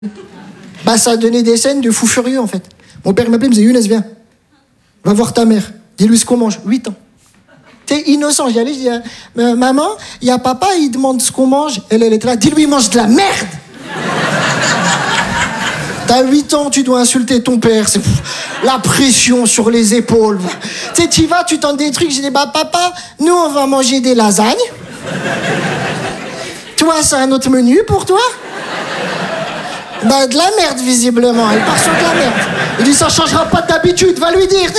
Bah, ça a donné des scènes de fou furieux, en fait. Mon père m'appelait, il me disait, Younes, viens. Va voir ta mère. Dis-lui ce qu'on mange. 8 ans. T'es innocent. J'y allais, je dis, maman, il y a papa, il demande ce qu'on mange. Elle était là. Dis-lui, il mange de la merde. T'as 8 ans, tu dois insulter ton père. C'est la pression sur les épaules. Tu sais, t'y vas, tu tentes des trucs. J'ai dit, bah, papa, nous, on va manger des lasagnes. Toi, c'est un autre menu pour toi? Bah, de la merde, visiblement. Il part sur de la merde. Il dit, ça changera pas d'habitude, va lui dire.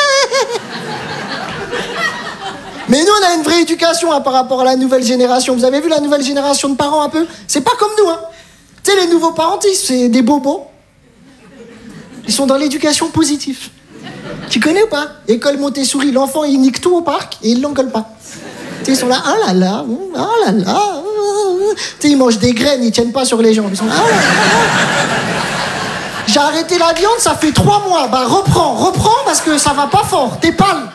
Mais nous, on a une vraie éducation par rapport à la nouvelle génération. Vous avez vu la nouvelle génération de parents un peu? C'est pas comme nous, hein. Tu sais, les nouveaux parents, c'est des bobos. Ils sont dans l'éducation positive. Tu connais ou pas? École Montessori, l'enfant, il nique tout au parc et il l'engueule pas. Tu sais, ils sont là, ah là là, ah là là. Tu sais, ils mangent des graines, ils tiennent pas sur les jambes. Ils sont là, ah là là. J'ai arrêté la viande, ça fait 3 mois. Bah, reprends, parce que ça va pas fort, t'es pâle.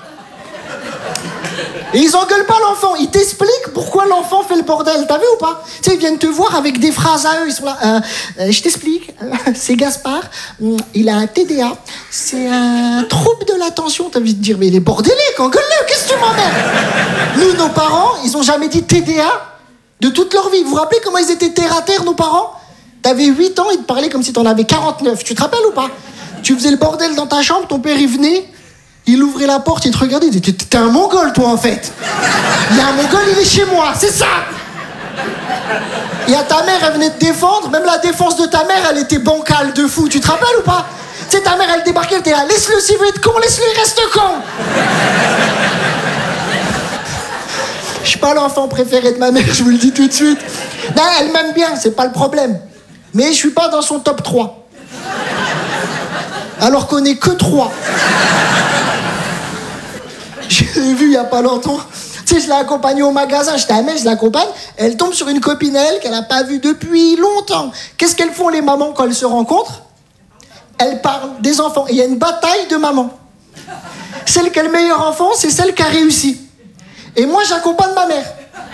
Et ils engueulent pas l'enfant, ils t'expliquent pourquoi l'enfant fait le bordel, t'as vu ou pas? Tu sais, ils viennent te voir avec des phrases à eux, ils sont là, je t'explique, c'est Gaspard, il a un TDA, c'est un trouble de l'attention. T'as envie de dire, mais il est bordélique, engueule-le, qu'est-ce que tu m'emmerdes? Nous, nos parents, ils ont jamais dit TDA de toute leur vie. Vous vous rappelez comment ils étaient terre à terre, nos parents? T'avais 8 ans, ils te parlaient comme si t'en avais 49, tu te rappelles ou pas? Tu faisais le bordel dans ta chambre, ton père il venait, il ouvrait la porte, il te regardait, il disait, t'es un mongol toi en fait. Il y a un mongol, il est chez moi, c'est ça. Et à ta mère, elle venait te défendre, même la défense de ta mère, elle était bancale de fou, tu te rappelles ou pas? Tu sais, ta mère, elle débarquait, elle était là, laisse-le s'il veut être con, laisse-le, il reste con. Je suis pas l'enfant préféré de ma mère, je vous le dis tout de suite. Non, elle m'aime bien, c'est pas le problème. Mais je suis pas dans son top 3. Alors qu'on est que 3. J'ai vu il y a pas longtemps. Tu sais, je l'ai accompagnée au magasin, j'étais à Metz, je l'accompagne. Elle tombe sur une copine à elle qu'elle n'a pas vue depuis longtemps. Qu'est-ce qu'elles font les mamans quand elles se rencontrent? Elles parlent des enfants. Et il y a une bataille de mamans. Celle qui a le meilleur enfant, c'est celle qui a réussi. Et moi, j'accompagne ma mère.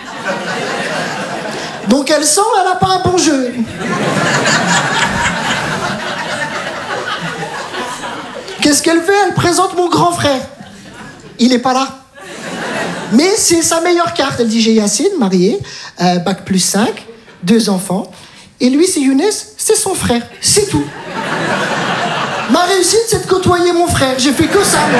Donc elle sent, elle n'a pas un bon jeu. Qu'est-ce qu'elle fait? Elle présente mon grand frère. Il n'est pas là. Mais c'est sa meilleure carte. Elle dit, j'ai Yacine, marié, bac plus 5, 2 enfants. Et lui, c'est Younes, c'est son frère. C'est tout. Ma réussite, c'est de côtoyer mon frère. J'ai fait que ça, moi.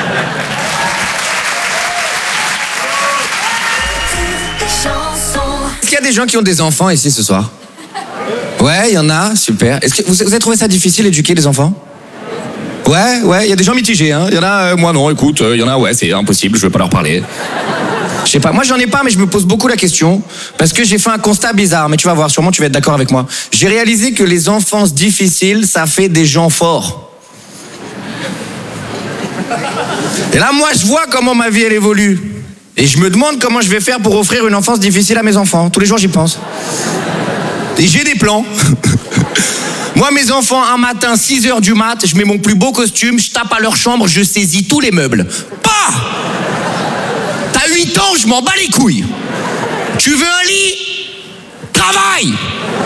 Est-ce qu'il y a des gens qui ont des enfants ici ce soir? Ouais, il y en a, super. Est-ce que vous avez trouvé ça difficile d'éduquer les enfants? Ouais, il y a des gens mitigés, hein. Il y en a, moi non, écoute, il y en a, ouais, c'est impossible, je veux pas leur parler. Je sais pas, moi j'en ai pas, mais je me pose beaucoup la question, parce que j'ai fait un constat bizarre, mais tu vas voir, sûrement tu vas être d'accord avec moi. J'ai réalisé que les enfances difficiles, ça fait des gens forts. Et là, moi, je vois comment ma vie, elle évolue. Et je me demande comment je vais faire pour offrir une enfance difficile à mes enfants. Tous les jours, j'y pense. Et j'ai des plans. Moi, mes enfants, un matin, 6h du mat, je mets mon plus beau costume, je tape à leur chambre, je saisis tous les meubles. Pas! T'as 8 ans, je m'en bats les couilles. Tu veux un lit? Travaille!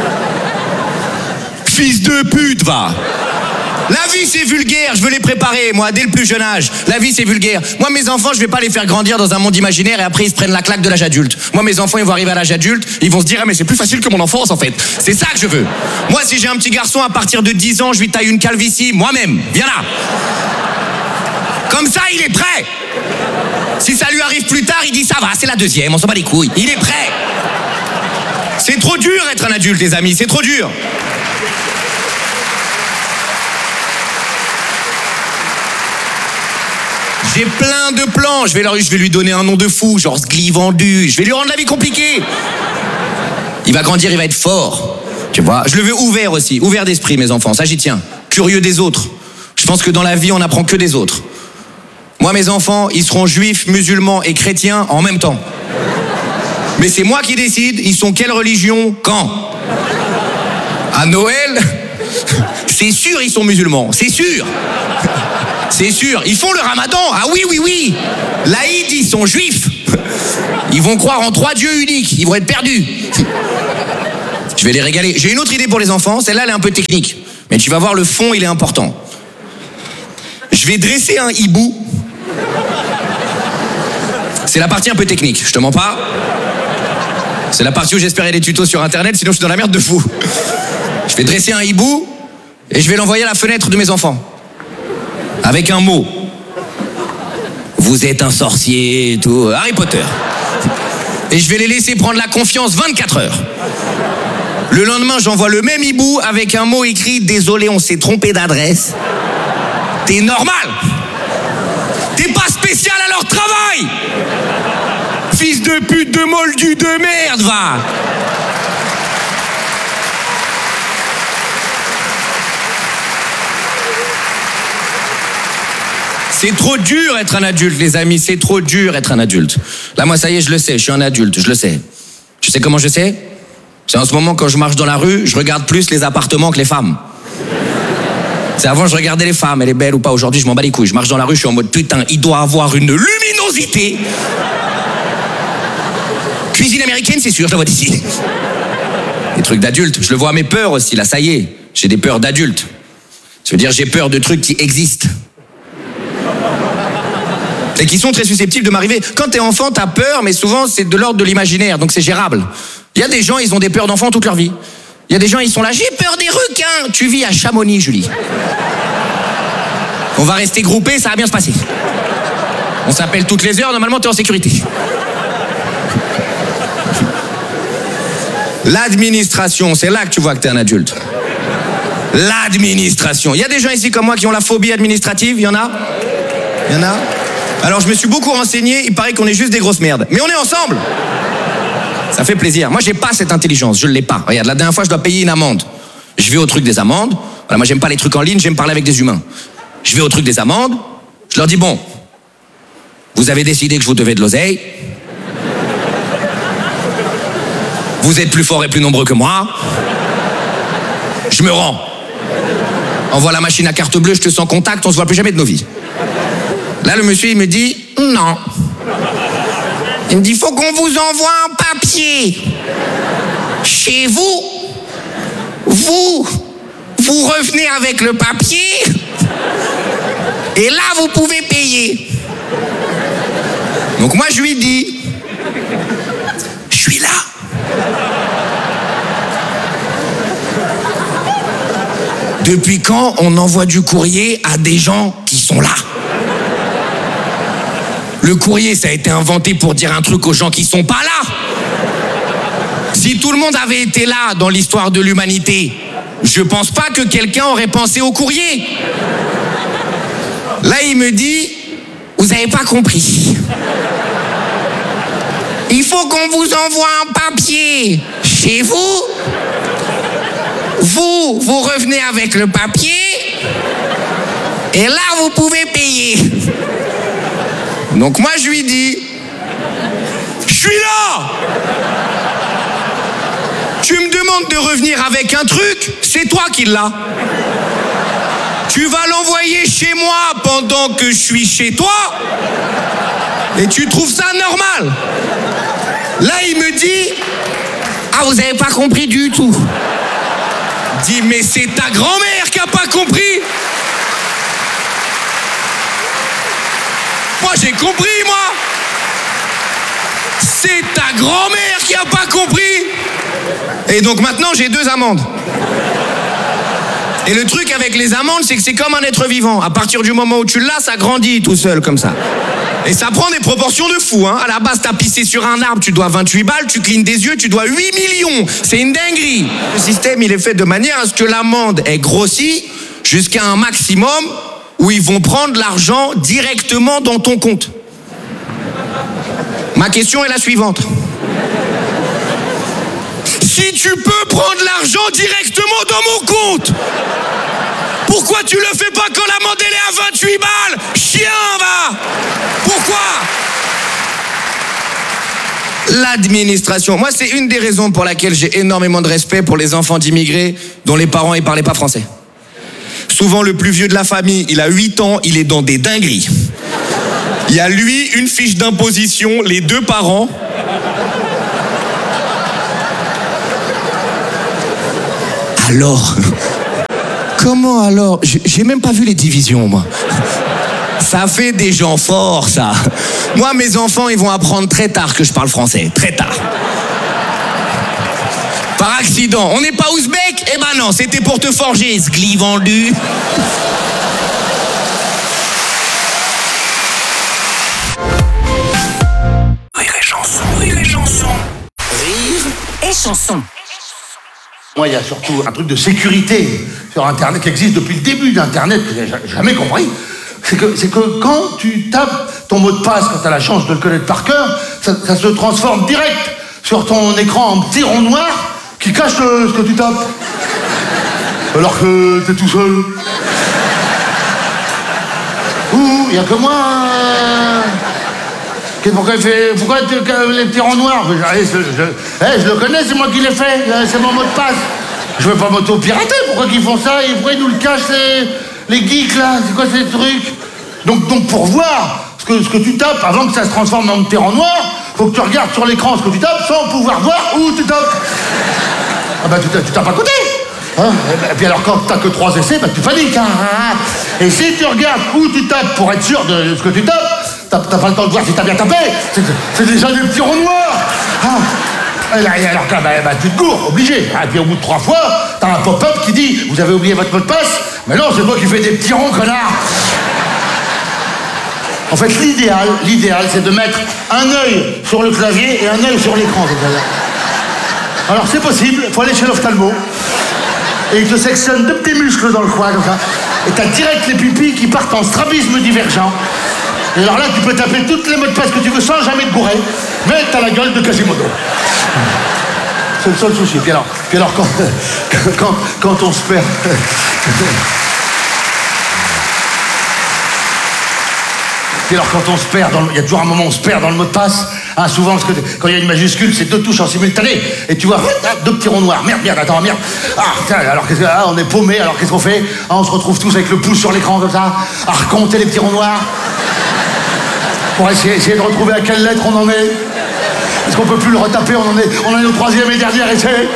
Fils de pute, va! La vie, c'est vulgaire, je veux les préparer, moi, dès le plus jeune âge. La vie, c'est vulgaire. Moi, mes enfants, je vais pas les faire grandir dans un monde imaginaire et après, ils se prennent la claque de l'âge adulte. Moi, mes enfants, ils vont arriver à l'âge adulte, ils vont se dire, ah, mais c'est plus facile que mon enfance, en fait. C'est ça que je veux. Moi, si j'ai un petit garçon, à partir de 10 ans, je lui taille une calvitie, moi-même. Viens là. Comme ça, il est prêt. Si ça lui arrive plus tard, il dit, ça va, c'est la deuxième, on s'en bat les couilles. Il est prêt. C'est trop dur être un adulte, les amis, c'est trop dur. J'ai plein de plans, je vais lui donner un nom de fou, genre Sgli vendu, je vais lui rendre la vie compliquée. Il va grandir, il va être fort, tu vois. Je le veux ouvert aussi, ouvert d'esprit mes enfants, ça j'y tiens. Curieux des autres. Je pense que dans la vie, on n'apprend que des autres. Moi, mes enfants, ils seront juifs, musulmans et chrétiens en même temps. Mais c'est moi qui décide, ils sont quelle religion, quand. À Noël, c'est sûr ils sont musulmans, c'est sûr. C'est sûr, ils font le ramadan. Ah oui. L'Aïd, ils sont juifs. Ils vont croire en 3 dieux uniques, ils vont être perdus. Je vais les régaler. J'ai une autre idée pour les enfants, celle-là elle est un peu technique. Mais tu vas voir, le fond il est important. Je vais dresser un hibou. C'est la partie un peu technique, je te mens pas. C'est la partie où j'espérais des tutos sur internet, sinon je suis dans la merde de fou. Je vais dresser un hibou et je vais l'envoyer à la fenêtre de mes enfants. Avec un mot. Vous êtes un sorcier et tout. Harry Potter. Et je vais les laisser prendre la confiance 24 heures. Le lendemain, j'envoie le même hibou avec un mot écrit « Désolé, on s'est trompé d'adresse ». T'es normal. T'es pas spécial à leur travail. Fils de pute de moldu de merde, va. C'est trop dur être un adulte, les amis, c'est trop dur être un adulte. Là, moi, ça y est, je le sais, je suis un adulte, je le sais. Tu sais comment je sais ? C'est en ce moment, quand je marche dans la rue, je regarde plus les appartements que les femmes. C'est avant, je regardais les femmes, elle est belle ou pas. Aujourd'hui, je m'en bats les couilles. Je marche dans la rue, je suis en mode, putain, il doit avoir une luminosité. Cuisine américaine, c'est sûr, je la vois d'ici. Des trucs d'adultes. Je le vois à mes peurs aussi, là, ça y est. J'ai des peurs d'adultes. Ça veut dire, j'ai peur de trucs qui existent. Et qui sont très susceptibles de m'arriver. Quand t'es enfant, t'as peur, mais souvent, c'est de l'ordre de l'imaginaire, donc c'est gérable. Il y a des gens, ils ont des peurs d'enfants toute leur vie. Il y a des gens, ils sont là, j'ai peur des requins. Tu vis à Chamonix, Julie. On va rester groupés, ça va bien se passer. On s'appelle toutes les heures, normalement, t'es en sécurité. L'administration, c'est là que tu vois que t'es un adulte. L'administration. Il y a des gens ici comme moi qui ont la phobie administrative, il y en a ? Il y en a ? Alors je me suis beaucoup renseigné, il paraît qu'on est juste des grosses merdes. Mais on est ensemble. Ça fait plaisir. Moi j'ai pas cette intelligence, je l'ai pas. Regarde, la dernière fois je dois payer une amende. Je vais au truc des amendes. Voilà, moi j'aime pas les trucs en ligne, j'aime parler avec des humains. Je vais au truc des amendes, je leur dis bon, vous avez décidé que je vous devais de l'oseille. Vous êtes plus forts et plus nombreux que moi. Je me rends. Envoie la machine à carte bleue, je te sens contact, on se voit plus jamais de nos vies. Là, le monsieur, il me dit non. Il me dit, faut qu'on vous envoie un papier. Chez vous, vous revenez avec le papier, et là, vous pouvez payer. Donc moi, je lui dis, je suis là. Depuis quand on envoie du courrier à des gens qui sont là ? Le courrier, ça a été inventé pour dire un truc aux gens qui sont pas là. Si tout le monde avait été là dans l'histoire de l'humanité, je pense pas que quelqu'un aurait pensé au courrier. Là, il me dit, vous avez pas compris. Il faut qu'on vous envoie un papier chez vous. Vous revenez avec le papier. Et là, vous pouvez payer. Donc moi, je lui dis, je suis là. Tu me demandes de revenir avec un truc, c'est toi qui l'as. Tu vas l'envoyer chez moi pendant que je suis chez toi. Et tu trouves ça normal. Là, il me dit, ah, vous avez pas compris du tout. Dis, mais c'est ta grand-mère qui a pas compris. Moi, j'ai compris, moi. C'est ta grand-mère qui a pas compris. Et donc maintenant, j'ai 2 amendes. Et le truc avec les amendes, c'est que c'est comme un être vivant. À partir du moment où tu l'as, ça grandit tout seul, comme ça. Et ça prend des proportions de fou, hein. À la base, t'as pissé sur un arbre, tu dois 28 balles, tu clignes des yeux, tu dois 8 millions. C'est une dinguerie. Le système, il est fait de manière à ce que l'amende est grossie jusqu'à un maximum où ils vont prendre l'argent directement dans ton compte. Ma question est la suivante. Si tu peux prendre l'argent directement dans mon compte, pourquoi tu le fais pas quand l'amende elle est à 28 balles ? Chien, va ! Pourquoi ? L'administration. Moi, c'est une des raisons pour laquelle j'ai énormément de respect pour les enfants d'immigrés dont les parents ne parlaient pas français. Souvent, le plus vieux de la famille, il a 8 ans, il est dans des dingueries. Il y a lui, une fiche d'imposition, les 2 parents. Alors? Comment alors? J'ai même pas vu les divisions, moi. Ça fait des gens forts, ça. Moi, mes enfants, ils vont apprendre très tard que je parle français. Très tard. Par accident. On n'est pas ouzbek? Eh ben non, c'était pour te forger, sgli vendu. Rire et chanson, rire et chanson. Rire et chanson. Moi, il y a surtout un truc de sécurité sur Internet qui existe depuis le début d'Internet, que j'ai jamais compris. C'est que quand tu tapes ton mot de passe, quand tu as la chance de le connaître par cœur, ça se transforme direct sur ton écran en petit rond noir qui cache ce que tu tapes. Alors que t'es tout seul. Il n'y a que moi. Pourquoi les petits ronds noirs? Je le connais, c'est moi qui l'ai fait, c'est mon mot de passe. Je veux pas m'auto-pirater, pourquoi qu'ils font ça? Et pourquoi ils nous le cachent, les geeks là? C'est quoi ces trucs? Donc pour voir ce que tu tapes, avant que ça se transforme en petit rond noir, faut que tu regardes sur l'écran ce que tu tapes sans pouvoir voir où tu tapes. Ah bah tu tapes à côté. Hein? Et puis alors quand t'as que 3 essais, bah tu paniques. Hein? Et si tu regardes où tu tapes pour être sûr de ce que tu tapes, t'as pas le temps de voir si t'as bien tapé. C'est déjà des petits ronds noirs. Ah. Et alors bah, tu te gourres, obligé. Et puis au bout de 3 fois, t'as un pop-up qui dit « Vous avez oublié votre mot de passe ?» Mais non, c'est toi qui fais des petits ronds, connard. En fait, l'idéal, c'est de mettre un œil sur le clavier et un œil sur l'écran. Alors c'est possible, il faut aller chez l'ophtalmo. Et il te sectionne 2 petits muscles dans le coin, comme ça. Et t'as direct les pupilles qui partent en strabisme divergent. Et alors là, tu peux taper toutes les mots de passe que tu veux sans jamais te bourrer, mais t'as la gueule de Quasimodo. C'est le seul souci. Puis alors quand on se perd... Puis alors quand on se perd, il y a toujours un moment où on se perd dans le mot de passe. Hein, souvent, parce que quand il y a une majuscule, c'est 2 touches en simultané. Et tu vois, 2 petits ronds noirs. Merde, attends, merde. Alors on est paumé, alors qu'est-ce qu'on fait? On se retrouve tous avec le pouce sur l'écran comme ça, à recompter les petits ronds noirs. Pour essayer de retrouver à quelle lettre on en est. Est-ce qu'on peut plus le retaper? On en est au 3e et dernier essai.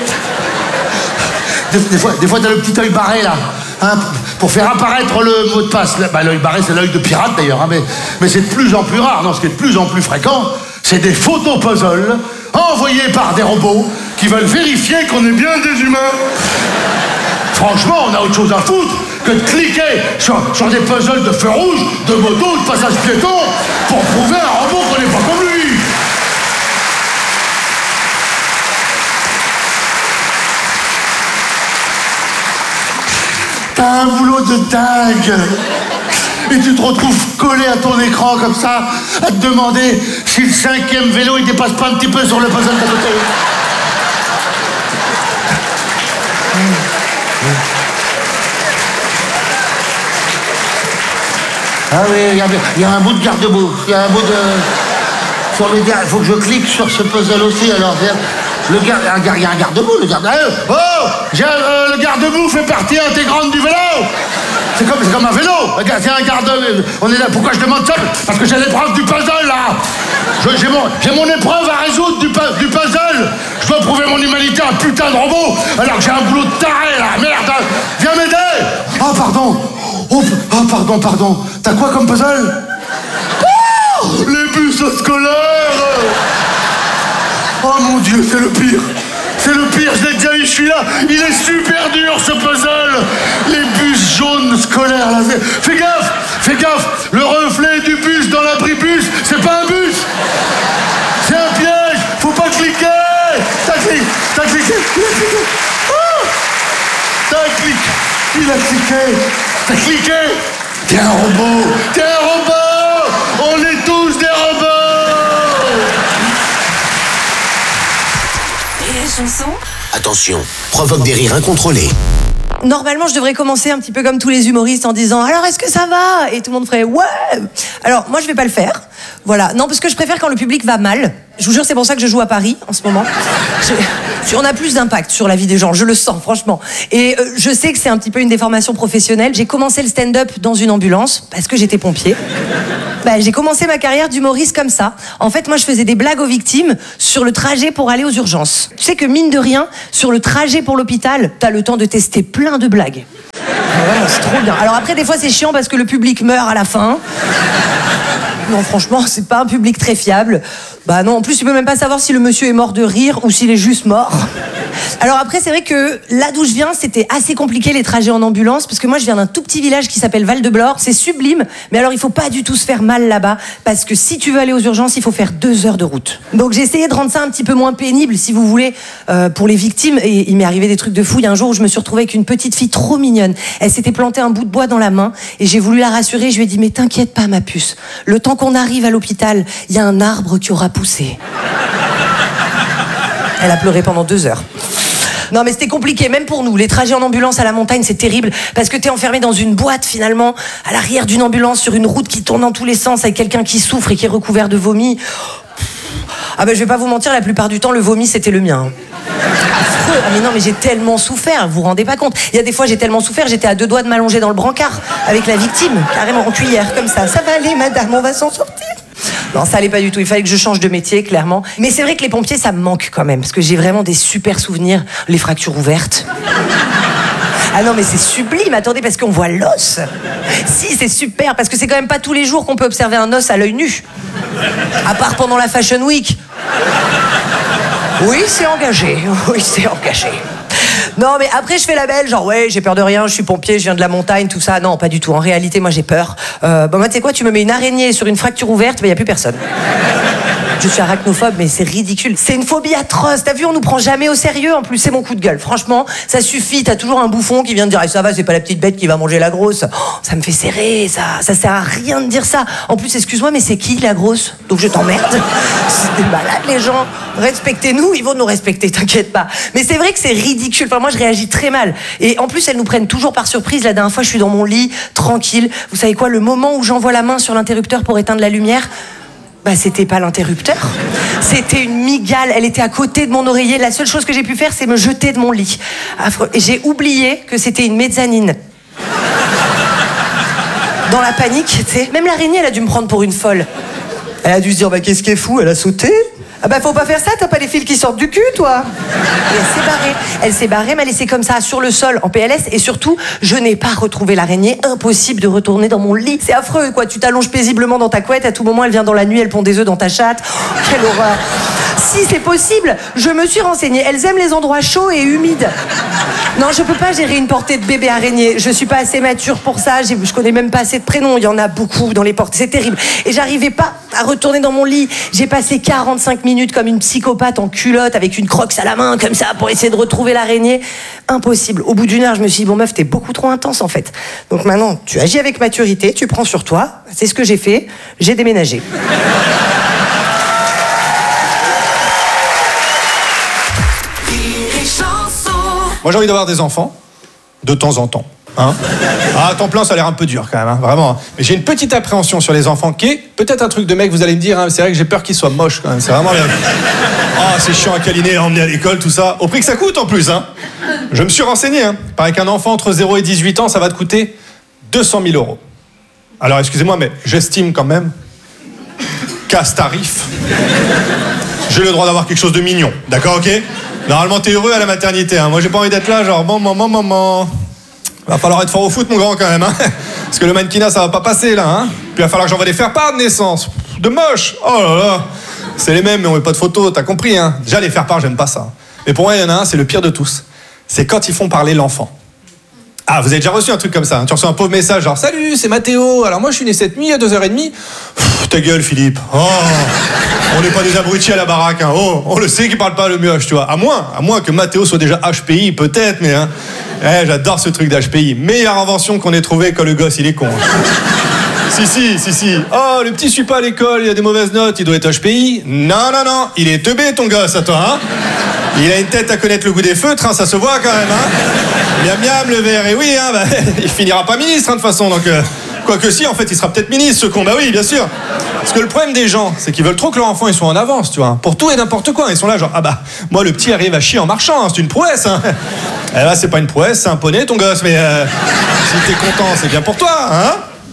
Des fois, t'as le petit œil barré, là. Hein, pour faire apparaître le mot de passe. Bah, l'œil barré, c'est l'œil de pirate, d'ailleurs. Hein, mais c'est de plus en plus rare. Non, ce qui est de plus en plus fréquent, c'est des photos puzzles envoyés par des robots qui veulent vérifier qu'on est bien des humains. Franchement, on a autre chose à foutre que de cliquer sur des puzzles de feu rouge, de moto, de passage piéton, pour prouver à un robot qu'on n'est pas comme lui. T'as un boulot de dingue. Et tu te retrouves collé à ton écran comme ça, à te demander si le 5e vélo il dépasse pas un petit peu sur le puzzle d'à côté. Ah oui, il y a un bout de garde-boue. Il y a un bout de... Il faut que je clique sur ce puzzle aussi, alors... Il y a un garde-boue, le garde-boue. Le garde-boue fait partie intégrante du vélo. C'est comme un vélo. C'est un garde-boue. On est là. Pourquoi je demande ça? Parce que j'ai l'épreuve du puzzle, là. J'ai mon épreuve à résoudre du puzzle. Je dois prouver mon humanité à un putain de robot, alors que j'ai un boulot de taré, là. Merde. Viens m'aider. Ah, pardon. Pardon. T'as quoi comme puzzle? Les bus scolaires. Oh mon Dieu, c'est le pire. C'est le pire, je l'ai déjà eu, je suis là. Il est super dur, ce puzzle. Les bus jaunes scolaires, là. Fais gaffe. Le reflet du bus dans l'abribus, c'est pas un bus. C'est un piège. Faut pas cliquer. T'as cliqué. Oh, il a cliqué. T'es un robot. On est tous des robots. Attention, provoque des rires incontrôlés. Normalement, je devrais commencer un petit peu comme tous les humoristes en disant « Alors, est-ce que ça va ?» Et tout le monde ferait « Ouais !» Alors, moi, je vais pas le faire. Voilà. Non, parce que je préfère quand le public va mal. Je vous jure, c'est pour ça que je joue à Paris, en ce moment. On a plus d'impact sur la vie des gens, je le sens, franchement. Et je sais que c'est un petit peu une déformation professionnelle. J'ai commencé le stand-up dans une ambulance, parce que j'étais pompier. J'ai commencé ma carrière d'humoriste comme ça. En fait, moi, je faisais des blagues aux victimes sur le trajet pour aller aux urgences. Tu sais que, mine de rien, sur le trajet pour l'hôpital, t'as le temps de tester plein de blagues. Vraiment, c'est trop bien. Alors après, des fois, c'est chiant parce que le public meurt à la fin. Non, franchement, c'est pas un public très fiable. Bah non, en plus, tu peux même pas savoir si le monsieur est mort de rire ou s'il est juste mort. Alors après, c'est vrai que là d'où je viens, c'était assez compliqué les trajets en ambulance, parce que moi, je viens d'un tout petit village qui s'appelle Val-de-Blore. C'est sublime, mais alors il faut pas du tout se faire mal là-bas, parce que si tu veux aller aux urgences, il faut faire 2 heures de route. Donc j'ai essayé de rendre ça un petit peu moins pénible, si vous voulez, pour les victimes, et il m'est arrivé des trucs de fou. Il y a un jour où je me suis retrouvée avec une petite fille trop mignonne. Elle s'était plantée un bout de bois dans la main, et j'ai voulu la rassurer. Je lui ai dit, mais t'inquiète pas, ma puce. Le temps qu'on arrive à l'hôpital, il y a un arbre qui aura poussé. Elle a pleuré pendant 2 heures. Non mais c'était compliqué, même pour nous. Les trajets en ambulance à la montagne, c'est terrible, parce que t'es enfermé dans une boîte finalement, à l'arrière d'une ambulance, sur une route qui tourne dans tous les sens, avec quelqu'un qui souffre et qui est recouvert de vomi. Ah je vais pas vous mentir, la plupart du temps, le vomi, c'était le mien. Ah mais non, mais j'ai tellement souffert, vous vous rendez pas compte. Il y a des fois, j'ai tellement souffert, j'étais à 2 doigts de m'allonger dans le brancard, avec la victime, carrément en cuillère, comme ça. Ça va aller, madame, on va s'en sortir. Non, ça allait pas du tout. Il fallait que je change de métier, clairement. Mais c'est vrai que les pompiers, ça me manque quand même, parce que j'ai vraiment des super souvenirs. Les fractures ouvertes. Ah non, mais c'est sublime. Attendez, parce qu'on voit l'os. Si, c'est super, parce que c'est quand même pas tous les jours qu'on peut observer un os à l'œil nu. À part pendant la Fashion Week. Oui, c'est engagé. Oui, c'est engagé. Non, mais après, je fais la belle, genre, ouais, j'ai peur de rien, je suis pompier, je viens de la montagne, tout ça. Non, pas du tout. En réalité, moi, j'ai peur. Moi, tu sais quoi, tu me mets une araignée sur une fracture ouverte, il n'y a plus personne. Je suis arachnophobe, mais c'est ridicule. C'est une phobie atroce. T'as vu, on nous prend jamais au sérieux. En plus, c'est mon coup de gueule. Franchement, ça suffit. T'as toujours un bouffon qui vient de dire, ça va, c'est pas la petite bête qui va manger la grosse. Oh, ça me fait serrer, ça. Ça sert à rien de dire ça. En plus, excuse-moi, mais c'est qui la grosse? Donc je t'emmerde. C'est des malades, les gens. Respectez-nous, ils vont nous respecter, t'inquiète pas. Mais c'est vrai que c'est ridicule. Enfin, moi, je réagis très mal. Et en plus, elles nous prennent toujours par surprise. La dernière fois, je suis dans mon lit, tranquille. Vous savez quoi, le moment où j'envoie la main sur l'interrupteur pour éteindre la lumière, c'était pas l'interrupteur. C'était une migale. Elle était à côté de mon oreiller. La seule chose que j'ai pu faire, c'est me jeter de mon lit. Affreux. Et j'ai oublié que c'était une mezzanine. Dans la panique, tu sais. Même l'araignée, elle a dû me prendre pour une folle. Elle a dû se dire, qu'est-ce qui est fou? Elle a sauté. Ah faut pas faire ça, t'as pas les fils qui sortent du cul, toi. Et elle s'est barrée. Elle s'est barrée, m'a laissé comme ça, sur le sol, en PLS. Et surtout, je n'ai pas retrouvé l'araignée. Impossible de retourner dans mon lit. C'est affreux, quoi. Tu t'allonges paisiblement dans ta couette. À tout moment, elle vient dans la nuit, elle pond des œufs dans ta chatte. Oh, quelle horreur. Si, c'est possible. Je me suis renseignée. Elles aiment les endroits chauds et humides. Non, je peux pas gérer une portée de bébé araignée. Je suis pas assez mature pour ça. Je connais même pas assez de prénoms. Il y en a beaucoup dans les portées. C'est terrible. Et j'arrivais pas à retourner dans mon lit. J'ai passé 45 minutes comme une psychopathe en culotte avec une croque à la main comme ça pour essayer de retrouver l'araignée. Impossible. Au bout d'1 heure, je me suis dit, bon meuf, t'es beaucoup trop intense en fait. Donc maintenant, tu agis avec maturité, tu prends sur toi. C'est ce que j'ai fait. J'ai déménagé. Moi, j'ai envie d'avoir des enfants, de temps en temps. Hein, à temps plein, ça a l'air un peu dur quand même, hein, vraiment. Mais j'ai une petite appréhension sur les enfants qui est peut-être un truc de mec, vous allez me dire, hein, c'est vrai que j'ai peur qu'ils soient moches quand même. C'est vraiment bien. Ah, c'est chiant à câliner, à emmener à l'école, tout ça. Au prix que ça coûte en plus. Hein. Je me suis renseigné. Hein. Pareil qu'un enfant entre 0 et 18 ans, ça va te coûter 200 000 €. Alors, excusez-moi, mais j'estime quand même qu'à ce tarif, j'ai le droit d'avoir quelque chose de mignon. D'accord, ok? Normalement, t'es heureux à la maternité. Hein. Moi, j'ai pas envie d'être là, genre, maman. Va falloir être fort au foot, mon grand, quand même. Hein. Parce que le mannequinat, ça va pas passer, là. Hein. Puis il va falloir que j'envoie des faire-part de naissance. De moche. Oh là là. C'est les mêmes, mais on met pas de photos, t'as compris. Hein. Déjà, les faire-part, j'aime pas ça. Mais pour moi, il y en a un, c'est le pire de tous. C'est quand ils font parler l'enfant. Ah, vous avez déjà reçu un truc comme ça. Hein. Tu reçois un pauvre message, genre, salut, c'est Mathéo. Alors moi, je suis né cette nuit à 2h30. Ta gueule, Philippe. Oh, on n'est pas des abrutis à la baraque. Hein. Oh, on le sait qu'il parle pas le mioche, tu vois. À moins que Mathéo soit déjà HPI, peut-être, mais... Hein. J'adore ce truc d'HPI. Meilleure invention qu'on ait trouvé quand le gosse, il est con. Si. Oh, le petit suit pas à l'école, il a des mauvaises notes, il doit être HPI. Non, il est teubé, ton gosse, à toi, hein. Il a une tête à connaître le goût des feutres, hein, ça se voit quand même, hein. Miam, le verre, et oui, hein, il finira pas ministre, hein, de toute façon, donc... Quoique si, en fait, il sera peut-être ministre, ce con. Bah oui, bien sûr. Parce que le problème des gens, c'est qu'ils veulent trop que leur enfant, ils soient en avance, tu vois. Pour tout et n'importe quoi. Ils sont là, genre, moi, le petit arrive à chier en marchant, hein, c'est une prouesse, hein. Et là, c'est pas une prouesse, c'est un poney, ton gosse. Mais si t'es content, c'est bien pour toi, hein.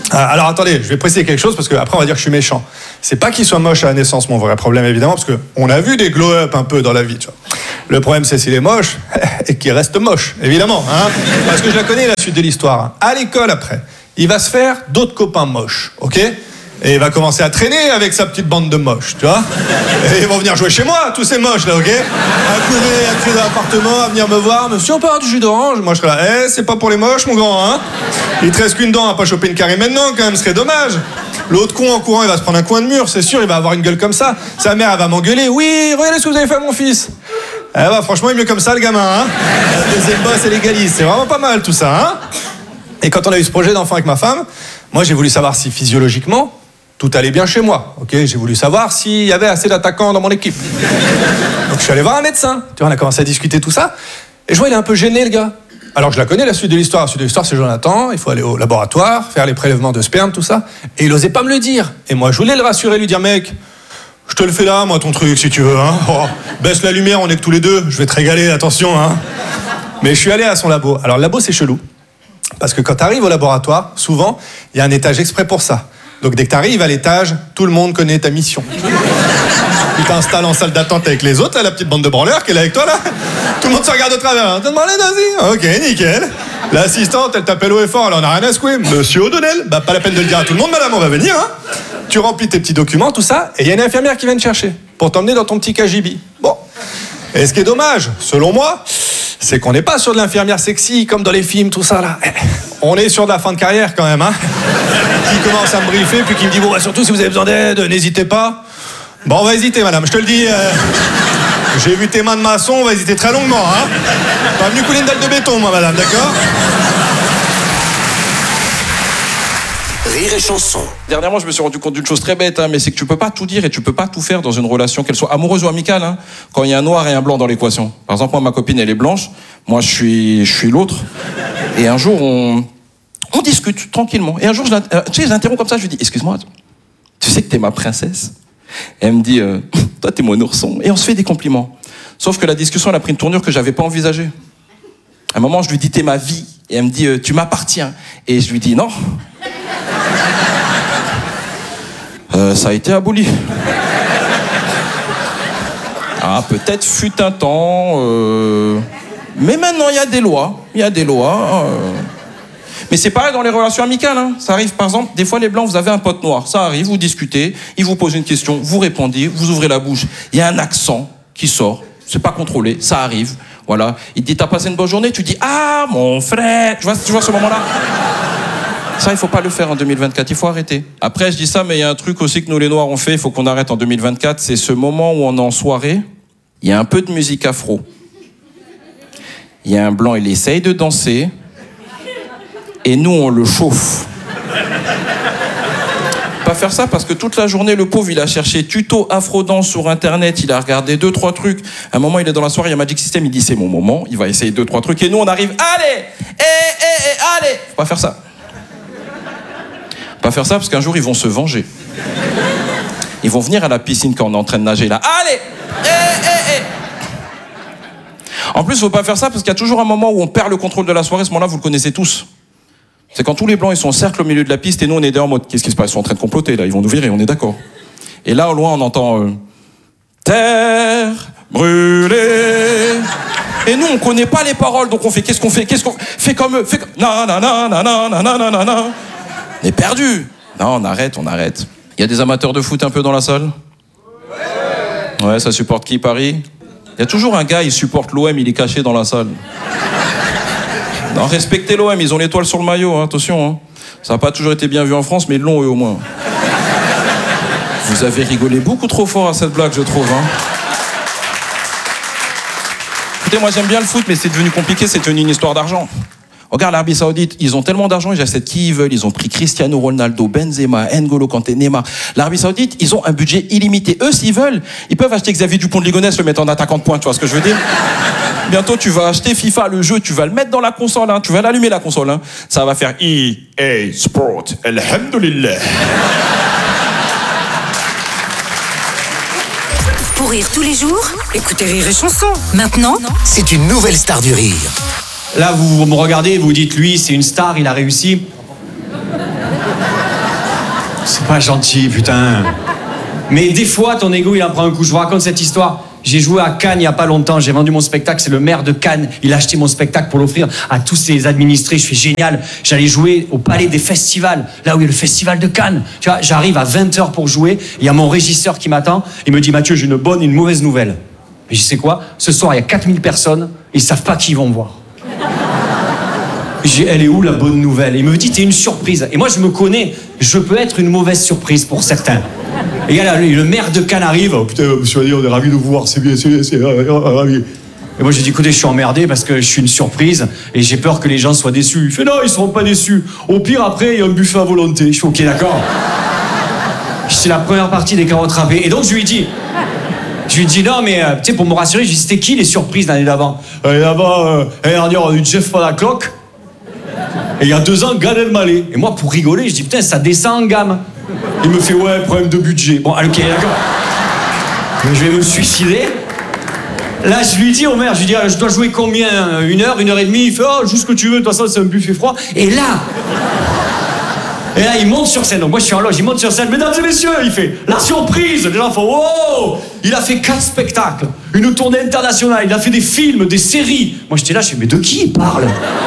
Alors attendez, je vais préciser quelque chose parce qu'après on va dire que je suis méchant. C'est pas qu'il soit moche à la naissance, mon vrai problème évidemment, parce qu'on a vu des glow-up un peu dans la vie, tu vois. Le problème c'est s'il est moche et qu'il reste moche, évidemment. Hein, parce que je la connais la suite de l'histoire. À l'école après, il va se faire d'autres copains moches, ok ? Et il va commencer à traîner avec sa petite bande de moches, tu vois. Et ils vont venir jouer chez moi, tous ces moches là, ok ? À courir, à crier dans l'appartement, à venir me voir. Monsieur, on peut avoir du jus d'orange ? Moi je serais là, c'est pas pour les moches, mon grand, hein ? Il te reste qu'une dent, à pas choper une carie maintenant, quand même, ce serait dommage. L'autre con en courant, il va se prendre un coin de mur, c'est sûr, il va avoir une gueule comme ça. Sa mère, elle va m'engueuler. Oui, regardez ce que vous avez fait à mon fils. Eh bah, franchement, il est mieux comme ça, le gamin, hein ? La deuxième bosse et légaliste, c'est vraiment pas mal tout ça, hein ? Et quand on a eu ce projet d'enfant avec ma femme, moi j'ai voulu savoir si physiologiquement, tout allait bien chez moi, ok ? J'ai voulu savoir s'il y avait assez d'attaquants dans mon équipe. Donc je suis allé voir un médecin. Tu vois, on a commencé à discuter tout ça. Et je vois, il est un peu gêné, le gars. Alors je la connais, la suite de l'histoire. La suite de l'histoire, c'est Jonathan. Il faut aller au laboratoire, faire les prélèvements de sperme, tout ça. Et il osait pas me le dire. Et moi, je voulais le rassurer, lui dire, mec, je te le fais là, moi, ton truc, si tu veux. Hein. Oh, baisse la lumière, on est que tous les deux. Je vais te régaler, attention. Hein. Mais je suis allé à son labo. Alors le labo, c'est chelou. Parce que quand tu arrives au laboratoire, souvent, il y a un étage exprès pour ça. Donc dès que tu arrives à l'étage, tout le monde connaît ta mission. Tu t'installes en salle d'attente avec les autres, là, la petite bande de branleurs qui est là avec toi, là. Tout le monde se regarde de travers. Hein. T'as demandé nazi ? Ok, nickel. L'assistante, elle t'appelle haut et fort, elle en a rien à secouer. Monsieur O'Donnell ? Bah, pas la peine de le dire à tout le monde, madame, on va venir, hein. Tu remplis tes petits documents, tout ça, et il y a une infirmière qui vient te chercher pour t'emmener dans ton petit KGB. Bon. Et ce qui est dommage, selon moi, c'est qu'on n'est pas sur de l'infirmière sexy comme dans les films, tout ça, là. On est sur de la fin de carrière, quand même, hein. Qui commence à me briefer, puis qui me dit, bon, bah, surtout si vous avez besoin d'aide, n'hésitez pas. Bon, on va hésiter, madame, je te le dis. J'ai vu tes mains de maçon, on va hésiter très longuement, hein. Pas venu couler une dalle de béton, moi, madame, d'accord ? Rire et chanson. Dernièrement, je me suis rendu compte d'une chose très bête, hein, mais c'est que tu peux pas tout dire et tu peux pas tout faire dans une relation, qu'elle soit amoureuse ou amicale, hein, quand il y a un noir et un blanc dans l'équation. Par exemple, moi, ma copine, elle est blanche, moi, je suis l'autre. Et un jour, on discute tranquillement. Et un jour, je l'interromps comme ça, je lui dis, excuse-moi, tu sais que t'es ma princesse ? Et elle me dit, toi, t'es mon ourson. Et on se fait des compliments. Sauf que la discussion, elle a pris une tournure que j'avais pas envisagée. À un moment, je lui dis, t'es ma vie. Et elle me dit, tu m'appartiens. Et je lui dis, non. Ça a été aboli. Ah, peut-être fut un temps. Mais maintenant, il y a des lois. Il y a des lois. Mais c'est pareil dans les relations amicales. Hein. Ça arrive, par exemple, des fois, les blancs, vous avez un pote noir. Ça arrive, vous discutez, il vous pose une question, vous répondez, vous ouvrez la bouche. Il y a un accent qui sort. C'est pas contrôlé, ça arrive. Voilà. Il te dit, t'as passé une bonne journée ? Tu dis, ah, mon frère. Tu vois ce moment-là ? Ça, il faut pas le faire en 2024, il faut arrêter. Après, je dis ça, mais il y a un truc aussi que nous, les Noirs, on fait, il faut qu'on arrête en 2024, c'est ce moment où on est en soirée, il y a un peu de musique afro. Il y a un blanc, il essaye de danser, et nous, on le chauffe. Pas faire ça, parce que toute la journée, le pauvre, il a cherché tuto afro-dance sur Internet, il a regardé 2-3 trucs. À un moment, il est dans la soirée, il y a Magic System, il dit, c'est mon moment, il va essayer 2-3 trucs, et nous, on arrive, allez, allez. Faut pas faire ça. Pas faire ça parce qu'un jour ils vont se venger. Ils vont venir à la piscine quand on est en train de nager là. Allez, En plus, faut pas faire ça parce qu'il y a toujours un moment où on perd le contrôle de la soirée. Ce moment-là, vous le connaissez tous. C'est quand tous les blancs ils sont en cercle au milieu de la piste et nous on est derrière en mode qu'est-ce qui se passe ? Ils sont en train de comploter là, ils vont nous virer, on est d'accord. Et là au loin on entend terre brûlée. Et nous on connaît pas les paroles donc on fait qu'est-ce qu'on fait fait comme eux, non. On est perdu. Non, on arrête. Il y a des amateurs de foot un peu dans la salle ? Ouais, ça supporte qui, Paris ? Il y a toujours un gars, il supporte l'OM, il est caché dans la salle. Non, respectez l'OM, ils ont l'étoile sur le maillot, hein, attention. Hein. Ça n'a pas toujours été bien vu en France, mais ils l'ont eux au moins. Vous avez rigolé beaucoup trop fort à cette blague, je trouve. Hein. Écoutez, moi j'aime bien le foot, mais c'est devenu compliqué, c'est devenu une histoire d'argent. Regarde l'Arabie Saoudite, ils ont tellement d'argent, ils achètent qui ils veulent. Ils ont pris Cristiano Ronaldo, Benzema, N'Golo Kanté, Neymar. L'Arabie Saoudite, ils ont un budget illimité. Eux, s'ils veulent, ils peuvent acheter Xavier Dupont de Ligonnès, le mettre en attaquant de pointe, tu vois ce que je veux dire ? Bientôt, tu vas acheter FIFA, le jeu, tu vas le mettre dans la console, hein, tu vas l'allumer la console. Hein. Ça va faire EA Sport, alhamdoulilah. Pour rire tous les jours, écoutez Rire et Chanson. Maintenant, C'est une nouvelle star du rire. Là, vous me regardez, vous dites, lui, c'est une star, il a réussi. C'est pas gentil, putain. Mais des fois, ton ego, il en prend un coup. Je vous raconte cette histoire. J'ai joué à Cannes il y a pas longtemps. J'ai vendu mon spectacle. C'est le maire de Cannes. Il a acheté mon spectacle pour l'offrir à tous ses administrés. Je fais génial. J'allais jouer au Palais des Festivals. Là où il y a le festival de Cannes. Tu vois, j'arrive à 20h pour jouer. Il y a mon régisseur qui m'attend. Il me dit, Mathieu, j'ai une bonne et une mauvaise nouvelle. Mais je sais quoi? Ce soir, il y a 4000 personnes. Ils savent pas qui ils vont voir. Elle est où la bonne nouvelle? Il me dit, t'es une surprise. Et moi, je me connais, je peux être une mauvaise surprise pour certains. Et là, le maire de Cannes arrive. Oh putain, monsieur Ali, on est ravis de vous voir, c'est bien, c'est ravi. Et moi, j'ai dit, écoutez, je suis emmerdé parce que je suis une surprise et j'ai peur que les gens soient déçus. Il fait, non, ils seront pas déçus. Au pire, après, il y a un buffet à volonté. Je fais, ok, d'accord. C'est la première partie des carottes râpées. Et donc, je lui dis, non, mais tu sais, pour me rassurer, je lui dis, c'était qui les surprises l'année d'avant? L'année d'avant, l'année dernière, on a eu Jeff Panaclock. Et il y a 2 ans, Gad Elmaleh. Et moi, pour rigoler, je dis, putain, ça descend en gamme. Il me fait, ouais, problème de budget. Bon, ok, d'accord. Je vais me suicider. Là, je lui dis au maire, je lui dis, je dois jouer combien? 1 heure, 1 heure et demie? Il fait, oh, joue ce que tu veux, de toute façon, c'est un buffet froid. Et là, il monte sur scène. Donc moi, je suis en loge, il monte sur scène. Mesdames et messieurs, il fait, la surprise. Les gens font, wow! Il a fait 4 spectacles, une tournée internationale, il a fait des films, des séries. Moi, j'étais là, je fais, mais de qui il parle?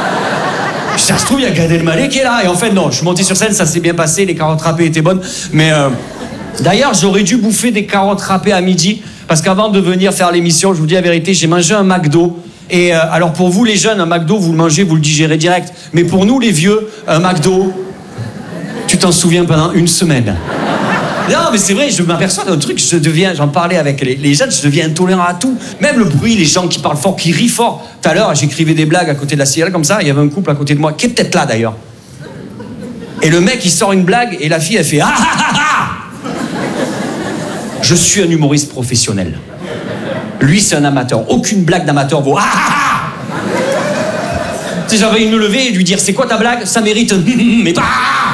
Ça se trouve, il y a Gad Elmaleh qui est là. Et en fait, non, je suis monté sur scène, ça s'est bien passé, les carottes râpées étaient bonnes. Mais d'ailleurs, j'aurais dû bouffer des carottes râpées à midi. Parce qu'avant de venir faire l'émission, je vous dis la vérité, j'ai mangé un McDo. Et alors pour vous, les jeunes, un McDo, vous le mangez, vous le digérez direct. Mais pour nous, les vieux, un McDo, tu t'en souviens pendant 1 semaine. Non, mais c'est vrai, je m'aperçois d'un truc, j'en parlais avec les jeunes, je deviens intolérant à tout. Même le bruit, les gens qui parlent fort, qui rient fort. Tout à l'heure, j'écrivais des blagues à côté de la CL comme ça, il y avait un couple à côté de moi, qui est peut-être là d'ailleurs. Et le mec, il sort une blague, et la fille, elle fait ah ah ah ah. Je suis un humoriste professionnel. Lui, c'est un amateur. Aucune blague d'amateur vaut ah ah ah. Tu sais, j'avais envie de me lever et lui dire, c'est quoi ta blague? Ça mérite un mais pas.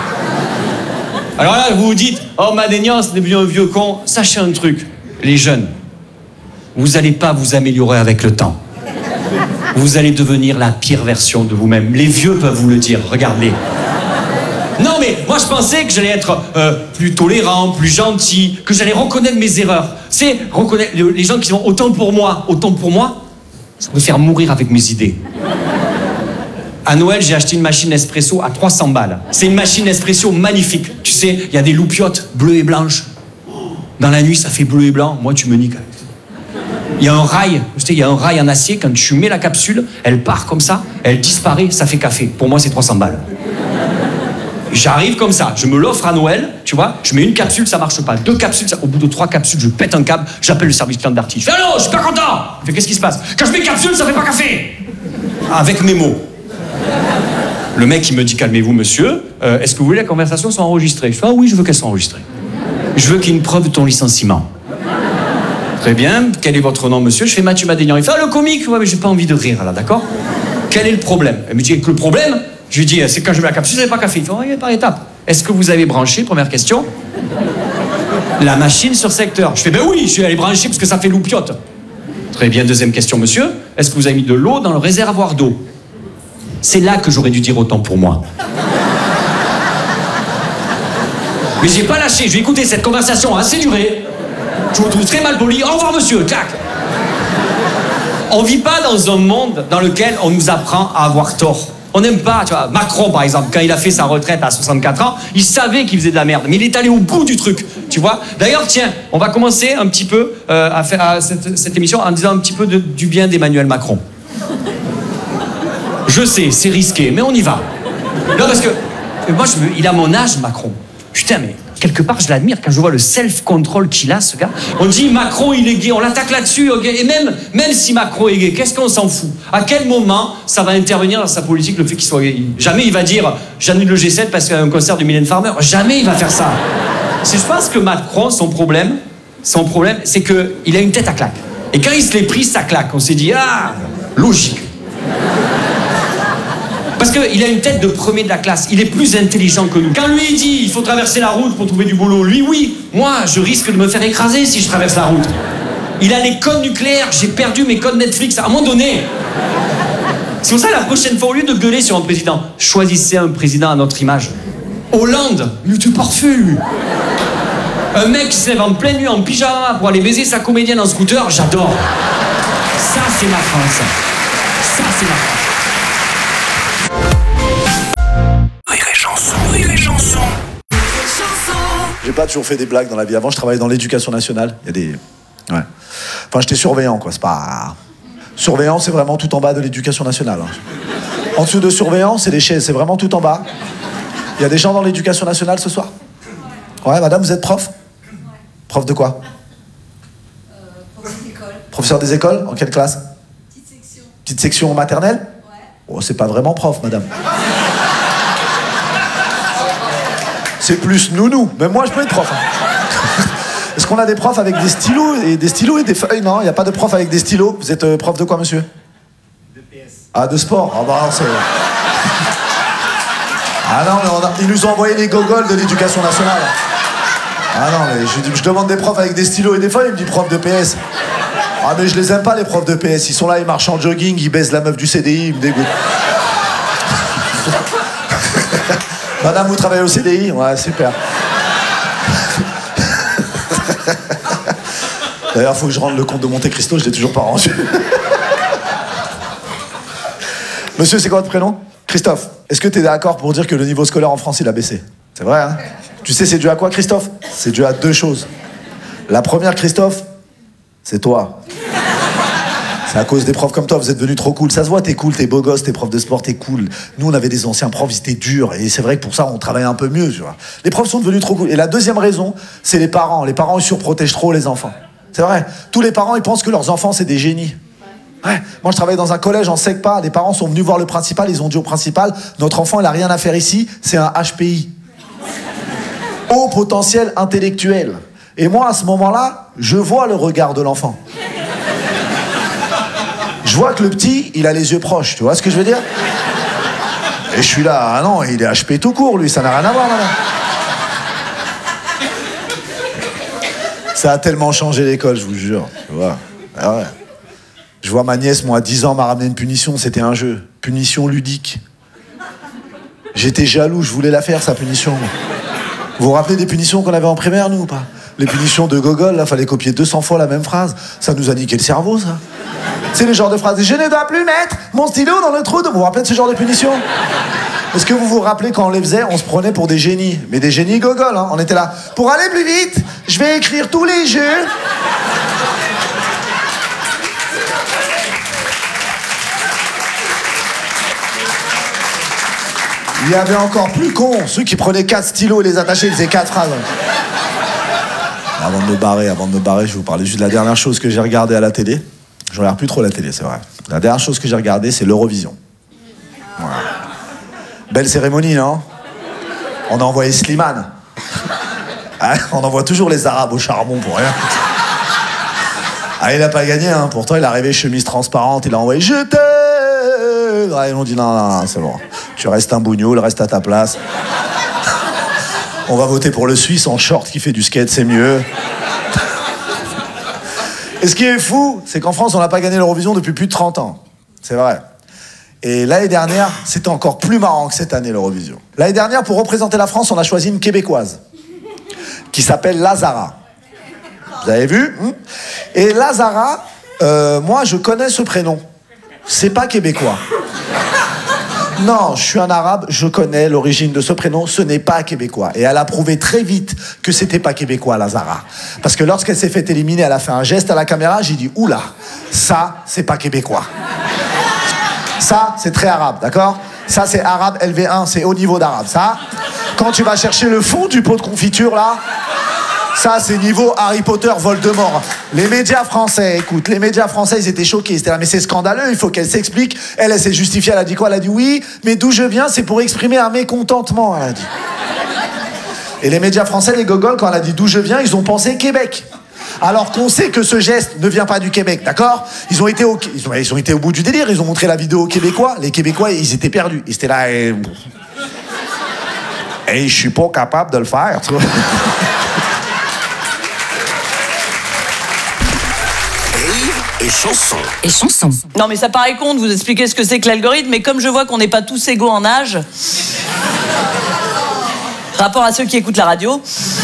Alors là, vous vous dites, oh, Madénian, c'est devenu un vieux con. Sachez un truc, les jeunes, vous n'allez pas vous améliorer avec le temps. Vous allez devenir la pire version de vous-même. Les vieux peuvent vous le dire, regardez. Non, mais moi, je pensais que j'allais être plus tolérant, plus gentil, que j'allais reconnaître mes erreurs. C'est reconnaître les gens qui sont autant pour moi, ça me faire mourir avec mes idées. À Noël, j'ai acheté une machine Nespresso à 300 balles. C'est une machine Nespresso magnifique. Tu sais, il y a des loupiottes bleues et blanches. Dans la nuit, ça fait bleu et blanc. Moi, tu me niques. Il y a un rail, tu sais, il y a un rail en acier. Quand tu mets la capsule, elle part comme ça, elle disparaît, ça fait café. Pour moi, c'est 300 balles. J'arrive comme ça, je me l'offre à Noël, tu vois, je mets une capsule, ça marche pas. 2 capsules, au bout de 3 capsules, je pète un câble, j'appelle le service client d'Arty. Je fais allô, je suis pas content. Je fais qu'est-ce qui se passe? Quand je mets capsule, ça fait pas café. Avec mes mots. Le mec, il me dit, calmez-vous, monsieur, est-ce que vous voulez que la conversation soit enregistrée? Je fais, ah oui, je veux qu'elle soit enregistrée. Je veux qu'il y ait une preuve de ton licenciement. Très bien, quel est votre nom, monsieur? Je fais Mathieu Madénian. Il fait, ah, le comique? Ouais, mais j'ai pas envie de rire, là, d'accord? Quel est le problème? Elle me dit, que le problème, je lui dis, c'est quand je mets la capsule, c'est pas café. Il fait, oui, par étape. Est-ce que vous avez branché, première question, la machine sur secteur? Je fais, ben oui, je suis allé brancher parce que ça fait loupiote. Très bien, deuxième question, monsieur. Est-ce que vous avez mis de l'eau dans le réservoir d'eau? C'est là que j'aurais dû dire autant pour moi. Mais j'ai pas lâché, je vais écouter cette conversation assez durée. Je vous trouve très mal poli. Au revoir, monsieur, clac. On vit pas dans un monde dans lequel on nous apprend à avoir tort. On n'aime pas, tu vois, Macron par exemple, quand il a fait sa retraite à 64 ans, il savait qu'il faisait de la merde, mais il est allé au bout du truc, tu vois. D'ailleurs, tiens, on va commencer un petit peu à faire cette émission en disant un petit peu du bien d'Emmanuel Macron. Je sais, c'est risqué, mais on y va. Non, parce que moi, il a mon âge, Macron. Putain, mais quelque part, je l'admire quand je vois le self-control qu'il a, ce gars. On dit Macron, il est gay, on l'attaque là-dessus, okay. Et même si Macron est gay, qu'est-ce qu'on s'en fout? À quel moment ça va intervenir dans sa politique, le fait qu'il soit gay? Jamais il va dire j'annule le G7 parce qu'il y a un concert de Mylène Farmer. Jamais il va faire ça. Je pense que Macron, son problème, c'est qu'il a une tête à claque. Et quand il se l'est pris, ça claque. On s'est dit, ah, logique. Parce qu'il a une tête de premier de la classe. Il est plus intelligent que nous. Quand lui il dit il faut traverser la route pour trouver du boulot, lui oui. Moi, je risque de me faire écraser si je traverse la route. Il a les codes nucléaires. J'ai perdu mes codes Netflix à un moment donné. C'est pour ça la prochaine fois, au lieu de gueuler sur un président, choisissez un président à notre image. Hollande, il était parfait. Un mec qui se lève en pleine nuit en pyjama pour aller baiser sa comédienne en scooter, j'adore. Ça, c'est ma France. Ça, c'est ma France. Rire et chanson, rire et chanson. J'ai pas toujours fait des blagues dans la vie. Avant, je travaillais dans l'éducation nationale. Il y a des... Ouais. Enfin, j'étais surveillant, quoi. C'est pas... Surveillant, c'est vraiment tout en bas de l'éducation nationale. En dessous de surveillant, c'est les chaises. C'est vraiment tout en bas. Il y a des gens dans l'éducation nationale ce soir? Ouais, madame, vous êtes prof? Prof de quoi? Prof des écoles. Professeur des écoles? En quelle classe? Petite section. Petite section maternelle? Ouais. Oh, c'est pas vraiment prof, madame. C'est plus nounou. Même moi, je peux être prof. Hein. Est-ce qu'on a des profs avec des stylos et des feuilles? Non, il n'y a pas de prof avec des stylos. Vous êtes prof de quoi, monsieur? De PS. Ah, de sport? Ah bah, c'est... Ah non, ils nous ont envoyé les gogoles de l'éducation nationale. Ah non, mais je demande des profs avec des stylos et des feuilles, il me dit prof de PS. Ah mais je les aime pas, les profs de PS. Ils sont là, ils marchent en jogging, ils baisent la meuf du CDI, ils me dégoûtent. Madame, vous travaillez au CDI? Ouais, super. D'ailleurs, faut que je rende le compte de Monte Cristo, je l'ai toujours pas rendu. Monsieur, c'est quoi votre prénom? Christophe. Est-ce que tu es d'accord pour dire que le niveau scolaire en France, il a baissé? C'est vrai, hein? Tu sais, c'est dû à quoi, Christophe? C'est dû à deux choses. La première, Christophe, c'est toi. C'est à cause des profs comme toi, vous êtes devenus trop cool. Ça se voit, t'es cool, t'es beau gosse, t'es prof de sport, t'es cool. Nous, on avait des anciens profs, ils étaient durs. Et c'est vrai que pour ça, on travaillait un peu mieux, tu vois. Les profs sont devenus trop cool. Et la deuxième raison, c'est les parents. Les parents, ils surprotègent trop les enfants. C'est vrai. Tous les parents, ils pensent que leurs enfants, c'est des génies. Ouais. Moi, je travaillais dans un collège en SECPA. Les parents sont venus voir le principal. Ils ont dit au principal, notre enfant, il a rien à faire ici. C'est un HPI. Haut potentiel intellectuel. Et moi, à ce moment-là, je vois le regard de l'enfant. Je vois que le petit, il a les yeux proches. Tu vois ce que je veux dire? Et je suis là, ah non, il est HP tout court, lui. Ça n'a rien à voir, madame. Ça a tellement changé l'école, je vous jure. Tu vois. Ah ouais. Je vois ma nièce, moi, à 10 ans, m'a ramené une punition, c'était un jeu. Punition ludique. J'étais jaloux, je voulais la faire, sa punition. Vous vous rappelez des punitions qu'on avait en primaire, nous, ou pas? Les punitions de gogol, là, fallait copier 200 fois la même phrase. Ça nous a niqué le cerveau, ça. C'est le genre de phrase, je ne dois plus mettre mon stylo dans le trou de... Vous vous rappelez de ce genre de punition? Est-ce que vous vous rappelez quand on les faisait, on se prenait pour des génies? Mais des génies gogol, hein. On était là, pour aller plus vite, je vais écrire tous les jeux. Il y avait encore plus cons, ceux qui prenaient 4 stylos et les attachaient, ils faisaient 4 phrases. Avant de me barrer, je vais vous parler juste de la dernière chose que j'ai regardée à la télé. Je regarde plus trop la télé, c'est vrai. La dernière chose que j'ai regardée, c'est l'Eurovision. Voilà. Belle cérémonie, non? On a envoyé Slimane. Ah, on envoie toujours les Arabes au charbon pour rien. Ah, il a pas gagné, hein. Pourtant, il est arrivé chemise transparente, il a envoyé « Je t'aime !» Ah, ils ont dit « Non, c'est bon. Tu restes un bougnoul, reste à ta place. On va voter pour le Suisse en short qui fait du skate, c'est mieux. » Et ce qui est fou, c'est qu'en France, on n'a pas gagné l'Eurovision depuis plus de 30 ans. C'est vrai. Et l'année dernière, c'était encore plus marrant que cette année, l'Eurovision. L'année dernière, pour représenter la France, on a choisi une Québécoise qui s'appelle Lazara. Vous avez vu? Et Lazara, moi, je connais ce prénom. C'est pas québécois. Non, je suis un arabe, je connais l'origine de ce prénom, ce n'est pas québécois. Et elle a prouvé très vite que c'était pas québécois, Lazara. Parce que lorsqu'elle s'est fait éliminer, elle a fait un geste à la caméra, j'ai dit, oula, ça, c'est pas québécois. Ça, c'est très arabe, d'accord? Ça, c'est arabe LV1, c'est haut niveau d'arabe. Ça, quand tu vas chercher le fond du pot de confiture, là, ça, c'est niveau Harry Potter, Voldemort. Les médias français, écoute, les médias français, ils étaient choqués. C'était là, mais c'est scandaleux, il faut qu'elle s'explique. Elle s'est justifiée, elle a dit quoi? Elle a dit oui, mais d'où je viens, c'est pour exprimer un mécontentement, elle a dit. Et les médias français, les gogols, quand elle a dit d'où je viens, ils ont pensé Québec. Alors qu'on sait que ce geste ne vient pas du Québec, d'accord? Ils ont été au bout du délire, ils ont montré la vidéo aux Québécois. Les Québécois, ils étaient perdus. Ils étaient là, et je suis pas capable de le faire, tu vois. Et chanson. Et chanson. Non mais ça paraît con de vous expliquer ce que c'est que l'algorithme, mais comme je vois qu'on n'est pas tous égaux en âge... Rapport à ceux qui écoutent la radio.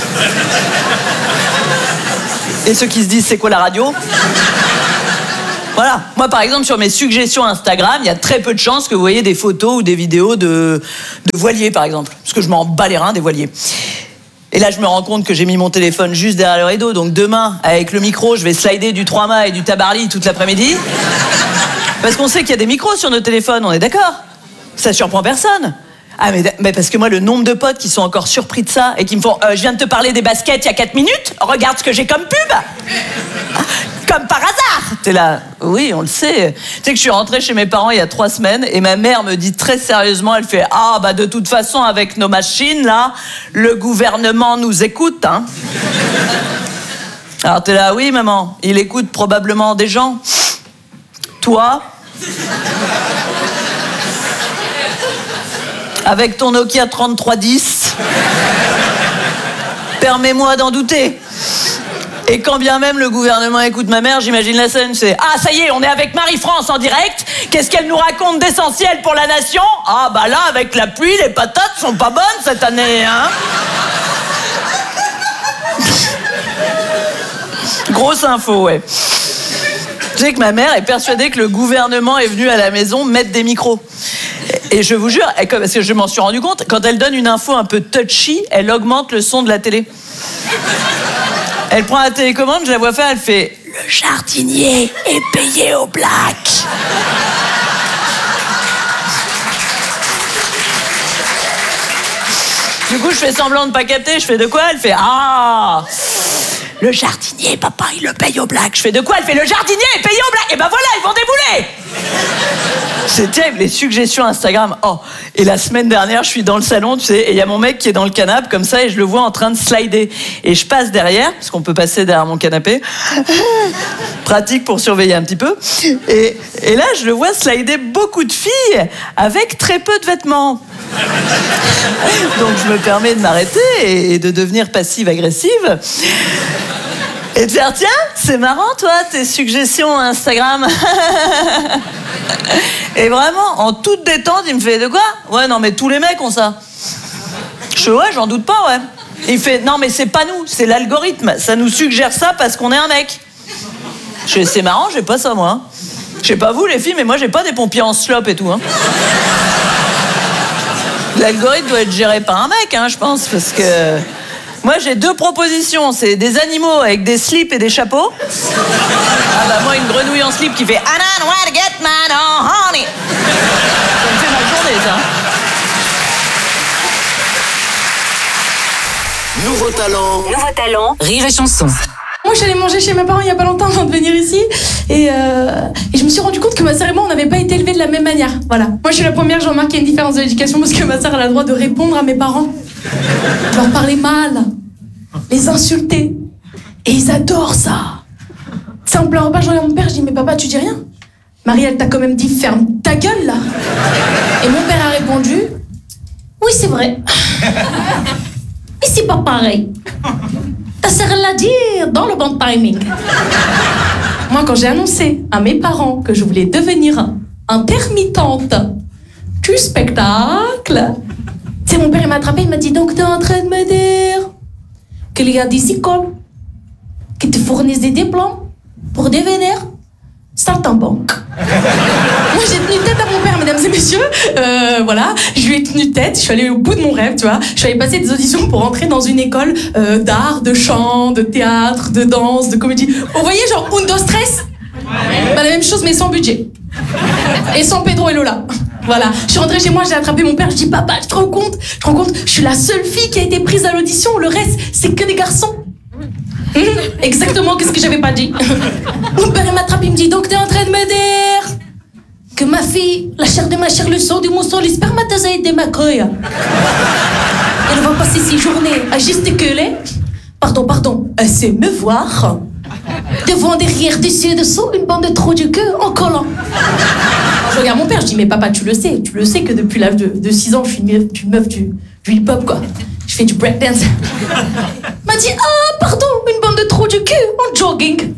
Et ceux qui se disent c'est quoi la radio? Voilà. Moi, par exemple, sur mes suggestions Instagram, il y a très peu de chances que vous voyez des photos ou des vidéos de voiliers, par exemple. Parce que je m'en bats les reins des voiliers. Et là, je me rends compte que j'ai mis mon téléphone juste derrière le rideau. Donc demain, avec le micro, je vais slider du 3-mâts et du Tabarly toute l'après-midi. Parce qu'on sait qu'il y a des micros sur nos téléphones, on est d'accord? Ça surprend personne. Ah, mais parce que moi, le nombre de potes qui sont encore surpris de ça et qui me font je viens de te parler des baskets il y a 4 minutes, regarde ce que j'ai comme pub. Comme par hasard. T'es là, oui, on le sait. Tu sais que je suis rentrée chez mes parents il y a 3 semaines et ma mère me dit très sérieusement, elle fait de toute façon, avec nos machines, là, le gouvernement nous écoute, hein. Alors t'es là, oui, maman, il écoute probablement des gens. Toi, avec ton Nokia 3310, permets-moi d'en douter. Et quand bien même le gouvernement écoute ma mère, j'imagine la scène, c'est ça y est, on est avec Marie-France en direct. Qu'est-ce qu'elle nous raconte d'essentiel pour la nation? Là, avec la pluie, les patates sont pas bonnes cette année, hein. Grosse info, ouais. Tu sais que ma mère est persuadée que le gouvernement est venu à la maison mettre des micros. Et je vous jure, parce que je m'en suis rendu compte, quand elle donne une info un peu touchy, elle augmente le son de la télé. Elle prend la télécommande, je la vois faire, elle fait « Le jardinier est payé au black ». Du coup, je fais semblant de pas capter, je fais de quoi? Elle fait « Le jardinier, papa, il le paye au black ». Je fais de quoi? Elle fait « Le jardinier est payé au black ». Et ben voilà, ils vont débouler. C'est terrible, les suggestions Instagram. Et la semaine dernière, je suis dans le salon, tu sais, et il y a mon mec qui est dans le canapé comme ça, et je le vois en train de slider. Et je passe derrière, parce qu'on peut passer derrière mon canapé. Pratique pour surveiller un petit peu. Et là, je le vois slider beaucoup de filles avec très peu de vêtements. Donc je me permets de m'arrêter et de devenir passive-agressive. Et de faire, tiens, c'est marrant, toi, tes suggestions Instagram. Et vraiment, en toute détente, il me fait, de quoi? Ouais, non, mais tous les mecs ont ça. Je fais, ouais, j'en doute pas, ouais. Et il fait, non, mais c'est pas nous, c'est l'algorithme. Ça nous suggère ça parce qu'on est un mec. Je fais, c'est marrant, j'ai pas ça, moi. Je sais pas vous, les filles, mais moi, j'ai pas des pompiers en slop et tout, hein. L'algorithme doit être géré par un mec, hein, je pense, parce que... Moi, j'ai 2 propositions. C'est des animaux avec des slips et des chapeaux. Moi, une grenouille en slip qui fait I don't want to get mine on honey. Ça me fait ma journée, ça. Nouveau talent, Rire et chanson. Moi, je suis allée manger chez mes parents il y a pas longtemps avant de venir ici. Et je me suis rendu compte que ma sœur et moi, on n'avait pas été élevés de la même manière. Voilà. Moi, je suis la première, j'ai remarqué une différence de l'éducation parce que ma sœur, elle a le droit de répondre à mes parents. De leur parler mal, les insulter. Et ils adorent ça. C'est en plein repas, je regarde mon père, je dis, mais papa, tu dis rien? Marie, elle t'a quand même dit, ferme ta gueule, là. Et mon père a répondu, oui, c'est vrai. Mais c'est pas pareil. Ta sœur l'a dit dans le bon timing. Moi, quand j'ai annoncé à mes parents que je voulais devenir intermittente du spectacle, c'est mon père, il m'a attrapé, il m'a dit, donc t'es en train de me dire qu'il y a des écoles qui te fournissent des diplômes pour devenir saltimbanque. Moi, j'ai tenu tête à mon père, mesdames et messieurs. Voilà, je lui ai tenu tête, je suis allée au bout de mon rêve, tu vois. Je suis allée passer des auditions pour entrer dans une école d'art, de chant, de théâtre, de danse, de comédie. Vous voyez, genre, Undo Stress? La même chose, mais sans budget. Et sans Pedro et Lola. Voilà, je suis rentrée chez moi, j'ai attrapé mon père, je dis, papa, tu te rends compte? Je suis la seule fille qui a été prise à l'audition, le reste, c'est que des garçons. Exactement, qu'est-ce que j'avais pas dit? Mon père, il m'attrape, il me dit, donc t'es en train de me dire que ma fille, la chair de ma chair, le sang de mon sang, les spermatozoïdes de ma couille, elle va passer ses journées à gesticuler, pardon, à se me voir, devant, derrière, dessus, dessous, une bande de trous du cul en collant. Je regarde mon père, je dis, mais papa, tu le sais que depuis l'âge de 6 ans, je suis une meuf du hip-hop, quoi. Je fais du breakdance. Il m'a dit, pardon, une bande de trous du cul en jogging.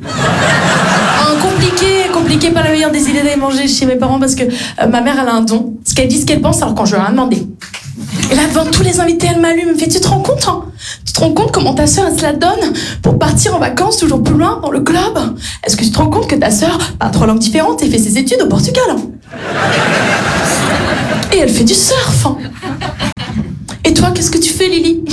Compliqué, pas la meilleure des idées d'aller manger chez mes parents parce que ma mère, elle a un don. Ce qu'elle dit, ce qu'elle pense, alors quand je lui ai demandé. Et là, devant tous les invités, elle m'allume. Elle me fait, tu te rends compte, hein? Tu te rends compte comment ta sœur, elle se la donne pour partir en vacances toujours plus loin dans le club? Est-ce que tu te rends compte que ta sœur parle 3 langues différentes et fait ses études au Portugal? Et elle fait du surf. Hein. Et toi, qu'est-ce que tu fais, Lily?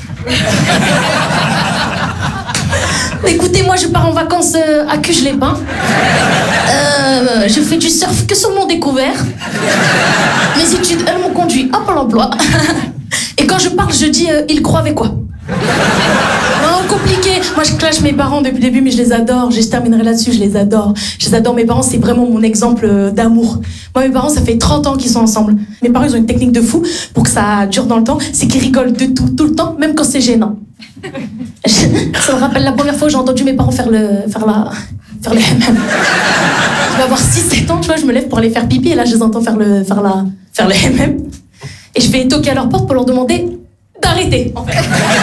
Écoutez, moi, je pars en vacances à Cuges-les-Pins. Je fais du surf que sur mon découvert. Mes études, elles m'ont conduit à Pôle emploi. Et quand je parle, je dis, ils croient avec quoi? Non, compliqué. Moi, je clash mes parents depuis le début, mais je les adore. Je terminerai là-dessus, je les adore. Je les adore, mes parents, c'est vraiment mon exemple d'amour. Moi, mes parents, ça fait 30 ans qu'ils sont ensemble. Mes parents, ils ont une technique de fou pour que ça dure dans le temps. C'est qu'ils rigolent de tout le temps, même quand c'est gênant. Ça me rappelle la première fois où j'ai entendu mes parents faire le MM. Je vais avoir 6-7 ans, tu vois, je me lève pour aller faire pipi et là je les entends faire le MM. Et je vais toquer à leur porte pour leur demander d'arrêter, en fait.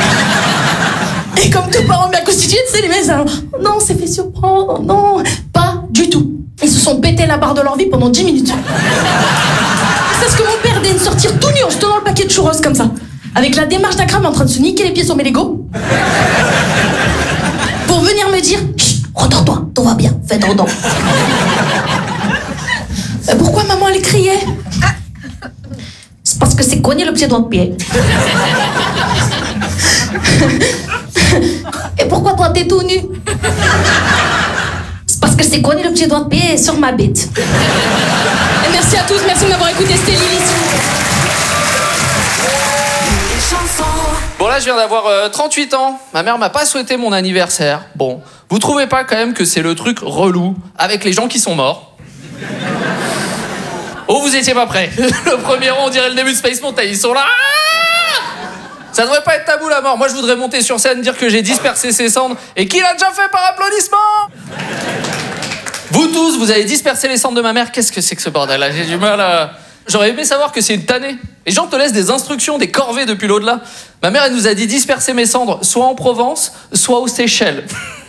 Et comme tous parents bien constitués, tu sais, les mecs, non, c'est fait surprendre, non, pas du tout. Ils se sont pété la barre de leur vie pendant 10 minutes. Parce que mon père daigne sortir tout nu en se tenant le paquet de churros comme ça. Avec la démarche d'un crâne en train de se niquer les pieds sur mes Legos. Pour venir me dire, chut, rendors-toi, tout va bien, fais ton don. Pourquoi maman elle criait? C'est parce que c'est cogné le pied doigt de pied. Et pourquoi toi t'es tout nu? C'est parce que c'est cogné le pied doigt de pied sur ma bite. Et merci à tous, merci de m'avoir écouté, c'était Lily. Bon là je viens d'avoir 38 ans, ma mère m'a pas souhaité mon anniversaire. Bon, vous trouvez pas quand même que c'est le truc relou avec les gens qui sont morts? Oh, vous étiez pas prêts. Le premier rang, on dirait le début de Space Mountain, ils sont là. Ça devrait pas être tabou la mort. Moi je voudrais monter sur scène, dire que j'ai dispersé ses cendres et qu'il a déjà fait par applaudissement. Vous tous, vous avez dispersé les cendres de ma mère. Qu'est-ce que c'est que ce bordel là? J'ai du mal à... J'aurais aimé savoir que c'est une tannée. Les gens te laissent des instructions, des corvées depuis l'au-delà. Ma mère, elle nous a dit disperser mes cendres, soit en Provence, soit aux Seychelles.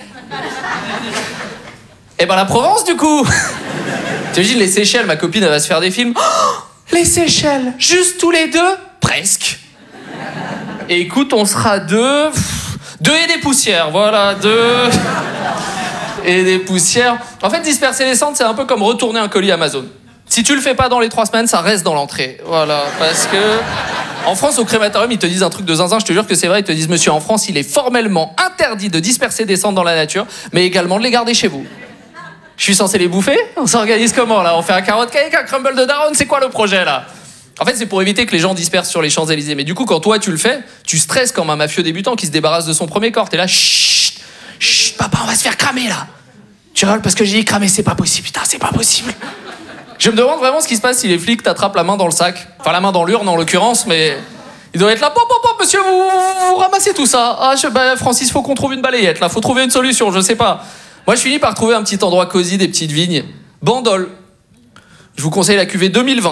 Eh ben la Provence, du coup. T'imagines les Seychelles, ma copine, elle va se faire des films. Oh, les Seychelles, juste tous les deux? Presque. Et écoute, on sera deux et des poussières, voilà, 2 et des poussières. En fait, disperser les cendres, c'est un peu comme retourner un colis Amazon. Si tu le fais pas dans les 3 semaines, ça reste dans l'entrée. Voilà, parce que... En France, au crématorium, ils te disent un truc de zinzin, je te jure que c'est vrai, ils te disent, monsieur, en France, il est formellement interdit de disperser des cendres dans la nature, mais également de les garder chez vous. Je suis censé les bouffer? On s'organise comment, là? On fait un carotte cake, un crumble de daronne? C'est quoi le projet, là? En fait, c'est pour éviter que les gens dispersent sur les Champs-Élysées. Mais du coup, quand toi, tu le fais, tu stresses comme un mafieux débutant qui se débarrasse de son premier corps. T'es là, chut, chut, papa, on va se faire cramer, là. Tu rigoles parce que j'ai dit cramer, c'est pas possible, putain, c'est pas possible. Je me demande vraiment ce qui se passe si les flics t'attrapent la main dans le sac. Enfin, la main dans l'urne, en l'occurrence, mais... Ils doivent être là, pop, monsieur, vous ramassez tout ça. Ah, Francis, faut qu'on trouve une balayette, là, faut trouver une solution, je sais pas. Moi, je finis par trouver un petit endroit cosy, des petites vignes. Bandol. Je vous conseille la cuvée 2020.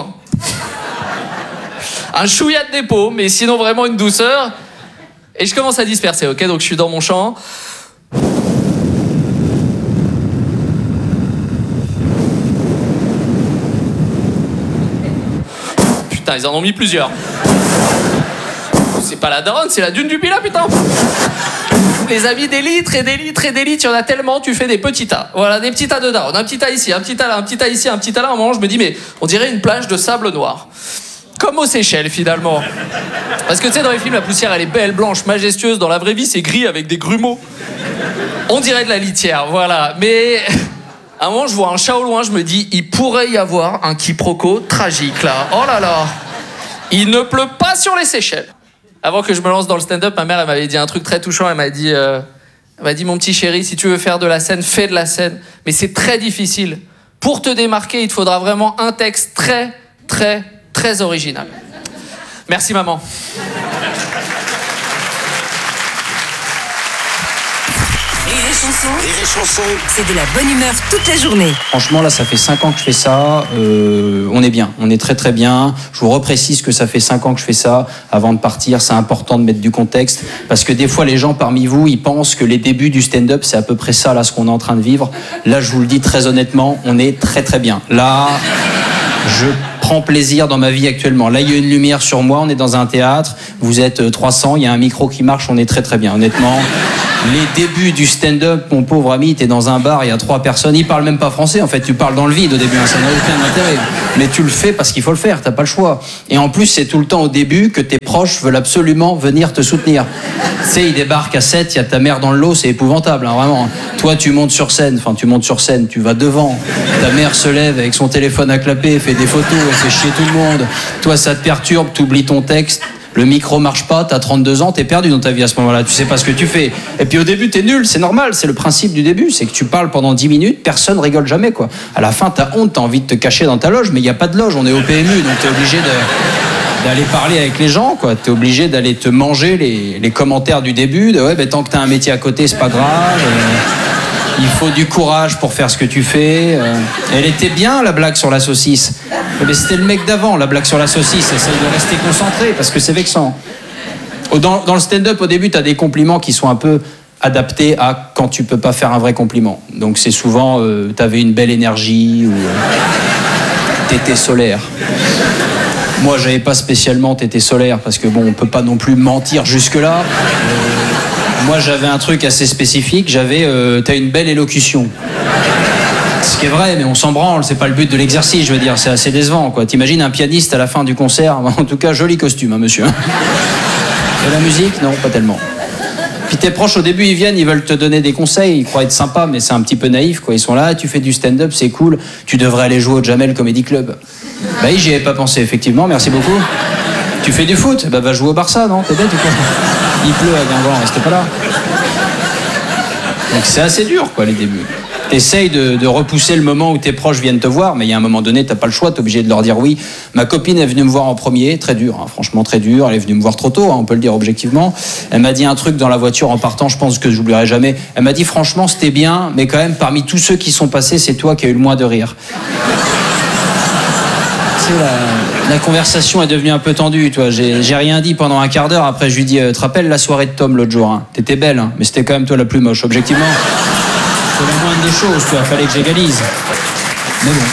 Un chouïa de dépôt, mais sinon vraiment une douceur. Et je commence à disperser, ok? Donc je suis dans mon champ. Putain, ils en ont mis plusieurs. C'est pas la daronne, c'est la dune du Pilat, putain. Les amis, des litres et des litres et des litres, il y en a tellement, tu fais des petits tas. Voilà, des petits tas de daronne. Un petit tas ici, un petit tas là, un petit tas ici, un petit tas là. À un moment, je me dis, mais on dirait une plage de sable noir. Comme aux Seychelles, finalement. Parce que tu sais, dans les films, la poussière, elle est belle, blanche, majestueuse. Dans la vraie vie, c'est gris avec des grumeaux. On dirait de la litière, voilà. Mais à un moment, je vois un chat au loin, je me dis, il pourrait y avoir un quiproquo tragique, là. Oh là là. Il ne pleut pas sur les Seychelles. Avant que je me lance dans le stand-up, ma mère, elle m'avait dit un truc très touchant. Elle m'a dit, mon petit chéri, si tu veux faire de la scène, fais de la scène. Mais c'est très difficile. Pour te démarquer, il te faudra vraiment un texte très, très, très original. Merci, maman. Rire et Chanson, c'est de la bonne humeur toute la journée. Franchement, là, ça fait 5 ans que je fais ça. On est bien, on est très très bien. Je vous reprécise que ça fait 5 ans que je fais ça. Avant de partir, c'est important de mettre du contexte. Parce que des fois, les gens parmi vous, ils pensent que les débuts du stand-up, c'est à peu près ça, là, ce qu'on est en train de vivre. Là, je vous le dis très honnêtement, on est très très bien. Là, je prends plaisir dans ma vie actuellement. Là, il y a une lumière sur moi, on est dans un théâtre, vous êtes 300, il y a un micro qui marche, on est très très bien, honnêtement. Les débuts du stand-up, mon pauvre ami, t'es dans un bar, il y a 3 personnes, ils parlent même pas français, en fait, tu parles dans le vide au début, hein, ça n'a aucun intérêt. Mais tu le fais parce qu'il faut le faire, t'as pas le choix. Et en plus, c'est tout le temps au début que tes proches veulent absolument venir te soutenir. Tu sais, ils débarquent à 7, il y a ta mère dans le lot, c'est épouvantable, hein, vraiment. Toi, tu montes sur scène, tu vas devant, ta mère se lève avec son téléphone à clapper, fait des photos, elle fait chier tout le monde. Toi, ça te perturbe, t'oublies ton texte. Le micro marche pas, t'as 32 ans, t'es perdu dans ta vie à ce moment-là, tu sais pas ce que tu fais. Et puis au début, t'es nul, c'est normal, c'est le principe du début, c'est que tu parles pendant 10 minutes, personne rigole jamais, quoi. À la fin, t'as honte, t'as envie de te cacher dans ta loge, mais il y a pas de loge, on est au PMU, donc t'es obligé d'aller parler avec les gens, quoi. T'es obligé d'aller te manger les commentaires du début, de ouais, ben, tant que t'as un métier à côté, c'est pas grave. Il faut du courage pour faire ce que tu fais. Elle était bien, la blague sur la saucisse. Mais c'était le mec d'avant, la blague sur la saucisse. Essaye de rester concentré parce que c'est vexant. Dans le stand-up, au début, t'as des compliments qui sont un peu adaptés à quand tu peux pas faire un vrai compliment. Donc c'est souvent, t'avais une belle énergie ou t'étais solaire. Moi, j'avais pas spécialement t'étais solaire parce que bon, on peut pas non plus mentir jusque-là. Moi, j'avais un truc assez spécifique. T'as une belle élocution. Ce qui est vrai, mais on s'en branle. C'est pas le but de l'exercice, je veux dire. C'est assez décevant, quoi. T'imagines un pianiste à la fin du concert. En tout cas, joli costume, hein, monsieur. Et la musique, non, pas tellement. Puis tes proches, au début, ils viennent, ils veulent te donner des conseils. Ils croient être sympas, mais c'est un petit peu naïf, quoi. Ils sont là, tu fais du stand-up, c'est cool. Tu devrais aller jouer au Jamel Comedy Club. Bah oui, j'y avais pas pensé, effectivement. Merci beaucoup. Tu fais du foot, bah va jouer au Barça, non? T'es bête ou quoi? Il pleut à Guingamp, restez pas là. Donc c'est assez dur, quoi, les débuts. T'essayes de repousser le moment où tes proches viennent te voir, mais il y a un moment donné, t'as pas le choix, t'es obligé de leur dire oui. Ma copine est venue me voir en premier, très dur, hein, franchement très dur. Elle est venue me voir trop tôt, hein, on peut le dire objectivement. Elle m'a dit un truc dans la voiture en partant, je pense que j'oublierai jamais. Elle m'a dit franchement, c'était bien, mais quand même, parmi tous ceux qui sont passés, c'est toi qui as eu le moins de rire. La conversation est devenue un peu tendue, toi. J'ai rien dit pendant un quart d'heure. Après, je lui dis, te rappelles la soirée de Tom l'autre jour, hein. T'étais belle, hein, mais c'était quand même toi la plus moche. Objectivement, c'est la moindre des choses, tu vois. Fallait que j'égalise. Mais bon.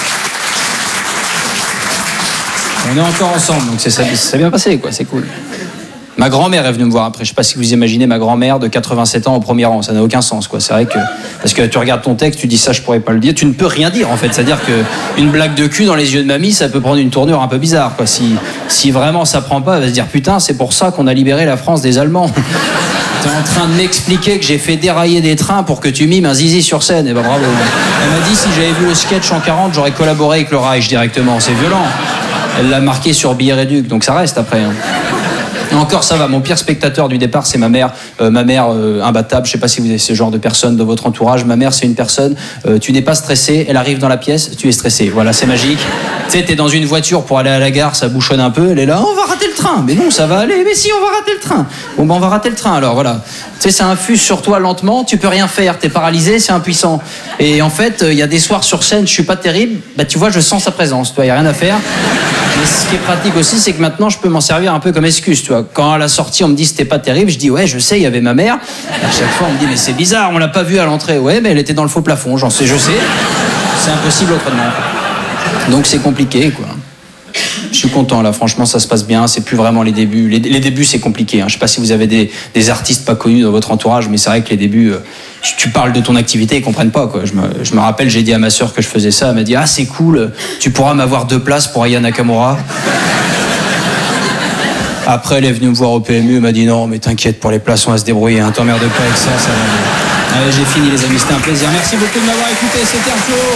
On est encore ensemble, donc ça s'est bien passé, quoi. C'est cool. Ma grand-mère est venue me voir après. Je sais pas si vous imaginez ma grand-mère de 87 ans au premier rang. Ça n'a aucun sens, quoi. C'est vrai que parce que tu regardes ton texte, tu dis ça, je pourrais pas le dire. Tu ne peux rien dire, en fait. C'est-à-dire que une blague de cul dans les yeux de mamie, ça peut prendre une tournure un peu bizarre, quoi. Si vraiment ça prend pas, elle va se dire putain, c'est pour ça qu'on a libéré la France des Allemands. T'es en train de m'expliquer que j'ai fait dérailler des trains pour que tu mimes un zizi sur scène. Et ben bravo. Elle m'a dit si j'avais vu le sketch en 40, j'aurais collaboré avec le Reich directement. C'est violent. Elle l'a marqué sur billet réduc, donc ça reste après. Hein. Encore ça va, mon pire spectateur du départ c'est ma mère. Imbattable, je sais pas si vous avez ce genre de personne dans votre entourage. Ma mère c'est une personne, tu n'es pas stressé, elle arrive dans la pièce, tu es stressé. Voilà, c'est magique. Tu sais, t'es dans une voiture pour aller à la gare, ça bouchonne un peu, elle est là, on va rater le train. Mais non, ça va aller, mais si, on va rater le train. Bon ben on va rater le train alors, voilà. Tu sais, ça infuse sur toi lentement, tu peux rien faire, t'es paralysé, c'est impuissant. Et en fait, il y a des soirs sur scène, je suis pas terrible, bah tu vois, je sens sa présence, tu vois, y a rien à faire. Mais ce qui est pratique aussi, c'est que maintenant, je peux m'en servir un peu comme excuse, tu vois. Quand à la sortie, on me dit c'était pas terrible, je dis ouais, je sais, il y avait ma mère. À chaque fois, on me dit mais c'est bizarre, on l'a pas vue à l'entrée. Ouais, mais elle était dans le faux plafond, je sais. C'est impossible autrement. Donc c'est compliqué, quoi. Je suis content, là, franchement, ça se passe bien. C'est plus vraiment les débuts. Les débuts, c'est compliqué. Hein. Je sais pas si vous avez des artistes pas connus dans votre entourage, mais c'est vrai que les débuts, tu parles de ton activité, ils comprennent pas, quoi. Je me rappelle, j'ai dit à ma sœur que je faisais ça. Elle m'a dit ah, c'est cool, tu pourras m'avoir 2 places pour Aya Nakamura. Après, elle est venue me voir au PMU, elle m'a dit non, mais t'inquiète, pour les places, on va se débrouiller. Hein. T'emmerdes pas avec ça, ça va. Allez, j'ai fini, les amis, c'était un plaisir. Merci beaucoup de m'avoir écouté, c'était un show.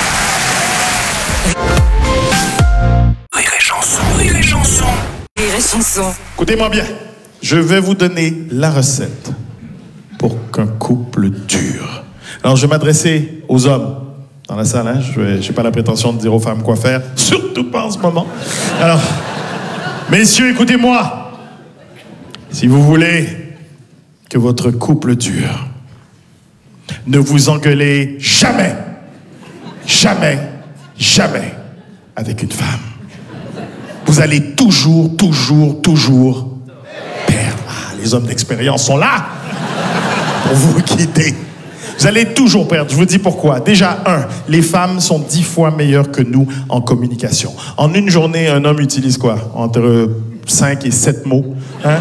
Rire et chanson, rire et chanson. Rire et chanson. Écoutez-moi bien, je vais vous donner la recette pour qu'un couple dure. Alors, je vais m'adresser aux hommes dans la salle. Hein. Je n'ai pas la prétention de dire aux femmes quoi faire, surtout pas en ce moment. Alors, messieurs, écoutez-moi. Si vous voulez que votre couple dure, ne vous engueulez jamais, jamais, jamais avec une femme. Vous allez toujours perdre. Ah, les hommes d'expérience sont là pour vous guider. Vous allez toujours perdre. Je vous dis pourquoi. Déjà, les femmes sont 10 fois meilleures que nous en communication. En une journée, un homme utilise quoi? Entre 5 et 7 mots. Hein?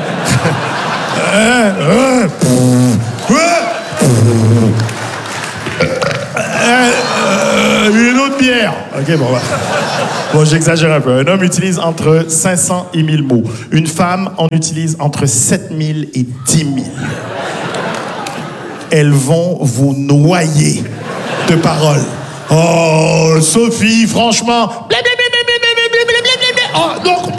Une autre bière. OK, bon, bah. Bon, j'exagère un peu. Un homme utilise entre 500 et 1000 mots. Une femme en utilise entre 7000 et 10 000. Elles vont vous noyer de paroles. Oh, Sophie, franchement. Oh, donc.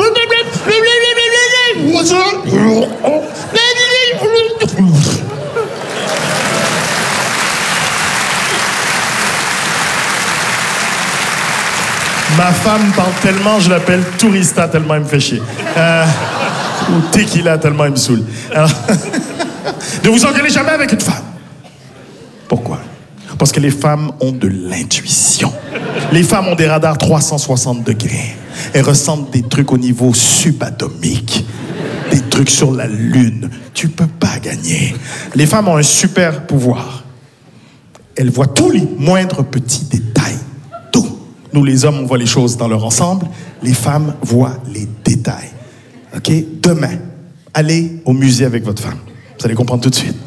Ma femme parle tellement, je l'appelle Tourista tellement elle me fait chier. Ou Tequila tellement elle me saoule. Alors, ne vous engueulez jamais avec une femme. Pourquoi? Parce que les femmes ont de l'intuition. Les femmes ont des radars 360 degrés. Elles ressentent des trucs au niveau subatomique. Des trucs sur la lune. Tu peux pas gagner. Les femmes ont un super pouvoir. Elles voient tous les moindres petits détails. Tout. Nous, les hommes, on voit les choses dans leur ensemble. Les femmes voient les détails. OK? Demain, allez au musée avec votre femme. Vous allez comprendre tout de suite.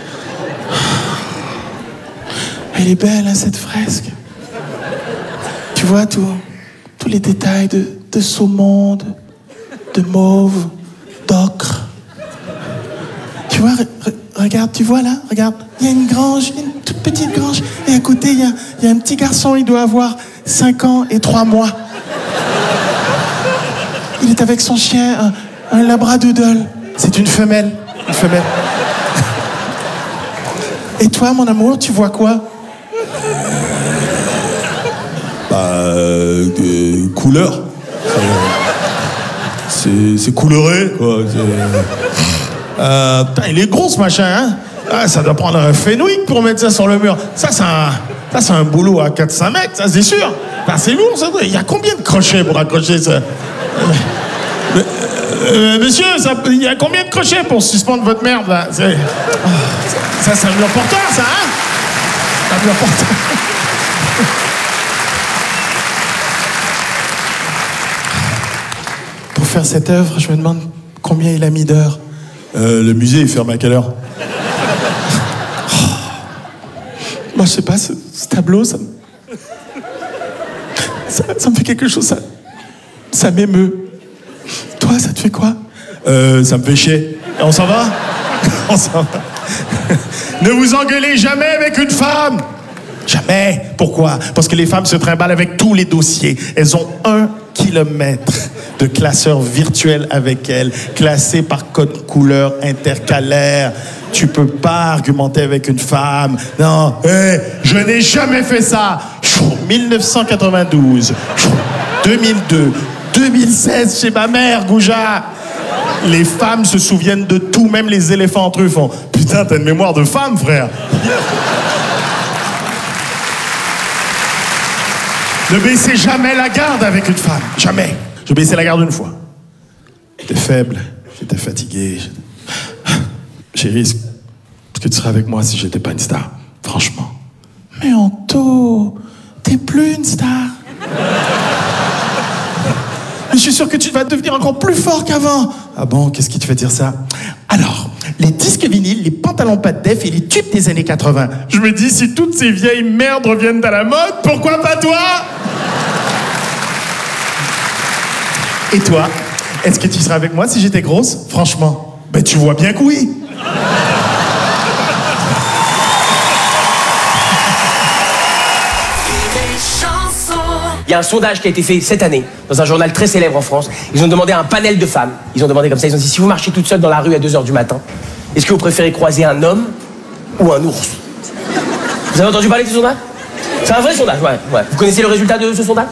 Elle est belle, hein, cette fresque. Tu vois tous les détails de saumon, de mauve, d'ocre. Tu vois, regarde, tu vois là, regarde. Il y a une grange, une toute petite grange. Et à côté, il y a un petit garçon, il doit avoir 5 ans et 3 mois. Il est avec son chien, un labradoodle. C'est une femelle. Une femelle. Et toi, mon amour, tu vois quoi? Couleur. C'est couleuré, quoi. Putain, il est gros, ce machin, hein? Ah, ça doit prendre un Fenwick pour mettre ça sur le mur. Ça, c'est un boulot à 400 mètres, ça, c'est sûr. Enfin, c'est lourd, ça. Il y a combien de crochets pour accrocher ça? Monsieur, il y a combien de crochets pour suspendre votre merde, là? Ça, c'est un mur porteur, ça, hein? Un mur porteur. Pour faire cette œuvre, je me demande combien il a mis d'heures. Le musée, il ferme à quelle heure? Moi, je sais pas, ce tableau, ça me fait quelque chose, ça m'émeut. Toi, ça te fait quoi? Ça me fait chier. Et on s'en va? On s'en va. Ne vous engueulez jamais avec une femme! Jamais. Pourquoi? Parce que les femmes se trimballent avec tous les dossiers. Elles ont 1 kilomètre de classeurs virtuels avec elles, classés par code couleur intercalaire. Tu peux pas argumenter avec une femme. Non, je n'ai jamais fait ça. 1992, 2002, 2016 chez ma mère, Gouja. Les femmes se souviennent de tout, même les éléphants entre eux font. Putain, t'as une mémoire de femme, frère. Ne baissez jamais la garde avec une femme. Jamais. Je baissais la garde une fois. J'étais faible, j'étais fatigué. Chérie, est-ce que tu serais avec moi si j'étais pas une star? Franchement. Mais Anto, t'es plus une star. Mais je suis sûr que tu vas devenir encore plus fort qu'avant. Ah bon, qu'est-ce qui te fait dire ça? Alors, les disques vinyles, les pantalons pas de def et les tubes des années 80. Je me dis, si toutes ces vieilles merdes reviennent à la mode, pourquoi pas toi? Et toi, est-ce que tu serais avec moi si j'étais grosse? Franchement, ben tu vois bien que oui. Il y a un sondage qui a été fait cette année dans un journal très célèbre en France. Ils ont demandé à un panel de femmes. Ils ont demandé comme ça, ils ont dit, si vous marchez toute seule dans la rue à 2h du matin, est-ce que vous préférez croiser un homme ou un ours? Vous avez entendu parler de ce sondage? C'est un vrai sondage, ouais. Vous connaissez le résultat de ce sondage?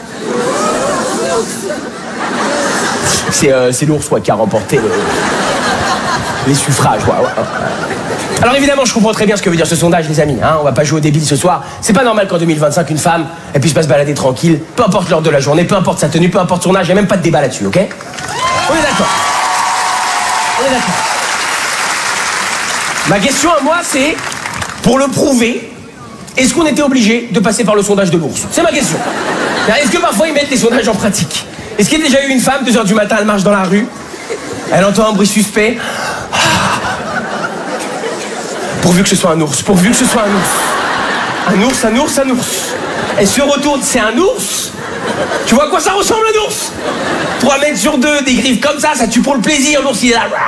C'est l'ours, qui a remporté les suffrages, ouais. Alors évidemment, je comprends très bien ce que veut dire ce sondage, les amis. Hein, on va pas jouer au débile ce soir. C'est pas normal qu'en 2025, une femme, elle puisse pas se balader tranquille, peu importe l'heure de la journée, peu importe sa tenue, peu importe son âge, il y a même pas de débat là-dessus, ok? On est d'accord. On est d'accord. Ma question à moi, c'est, pour le prouver, est-ce qu'on était obligé de passer par le sondage de l'ours? C'est ma question. Est-ce que parfois ils mettent les sondages en pratique? Est-ce qu'il y a déjà eu une femme, 2h du matin, elle marche dans la rue, elle entend un bruit suspect. Pourvu que ce soit un ours, pourvu que ce soit un ours. Un ours, un ours, un ours. Elle se retourne, c'est un ours. Tu vois à quoi ça ressemble un ours? 3 mètres sur 2, des griffes comme ça tue pour le plaisir, l'ours il est là.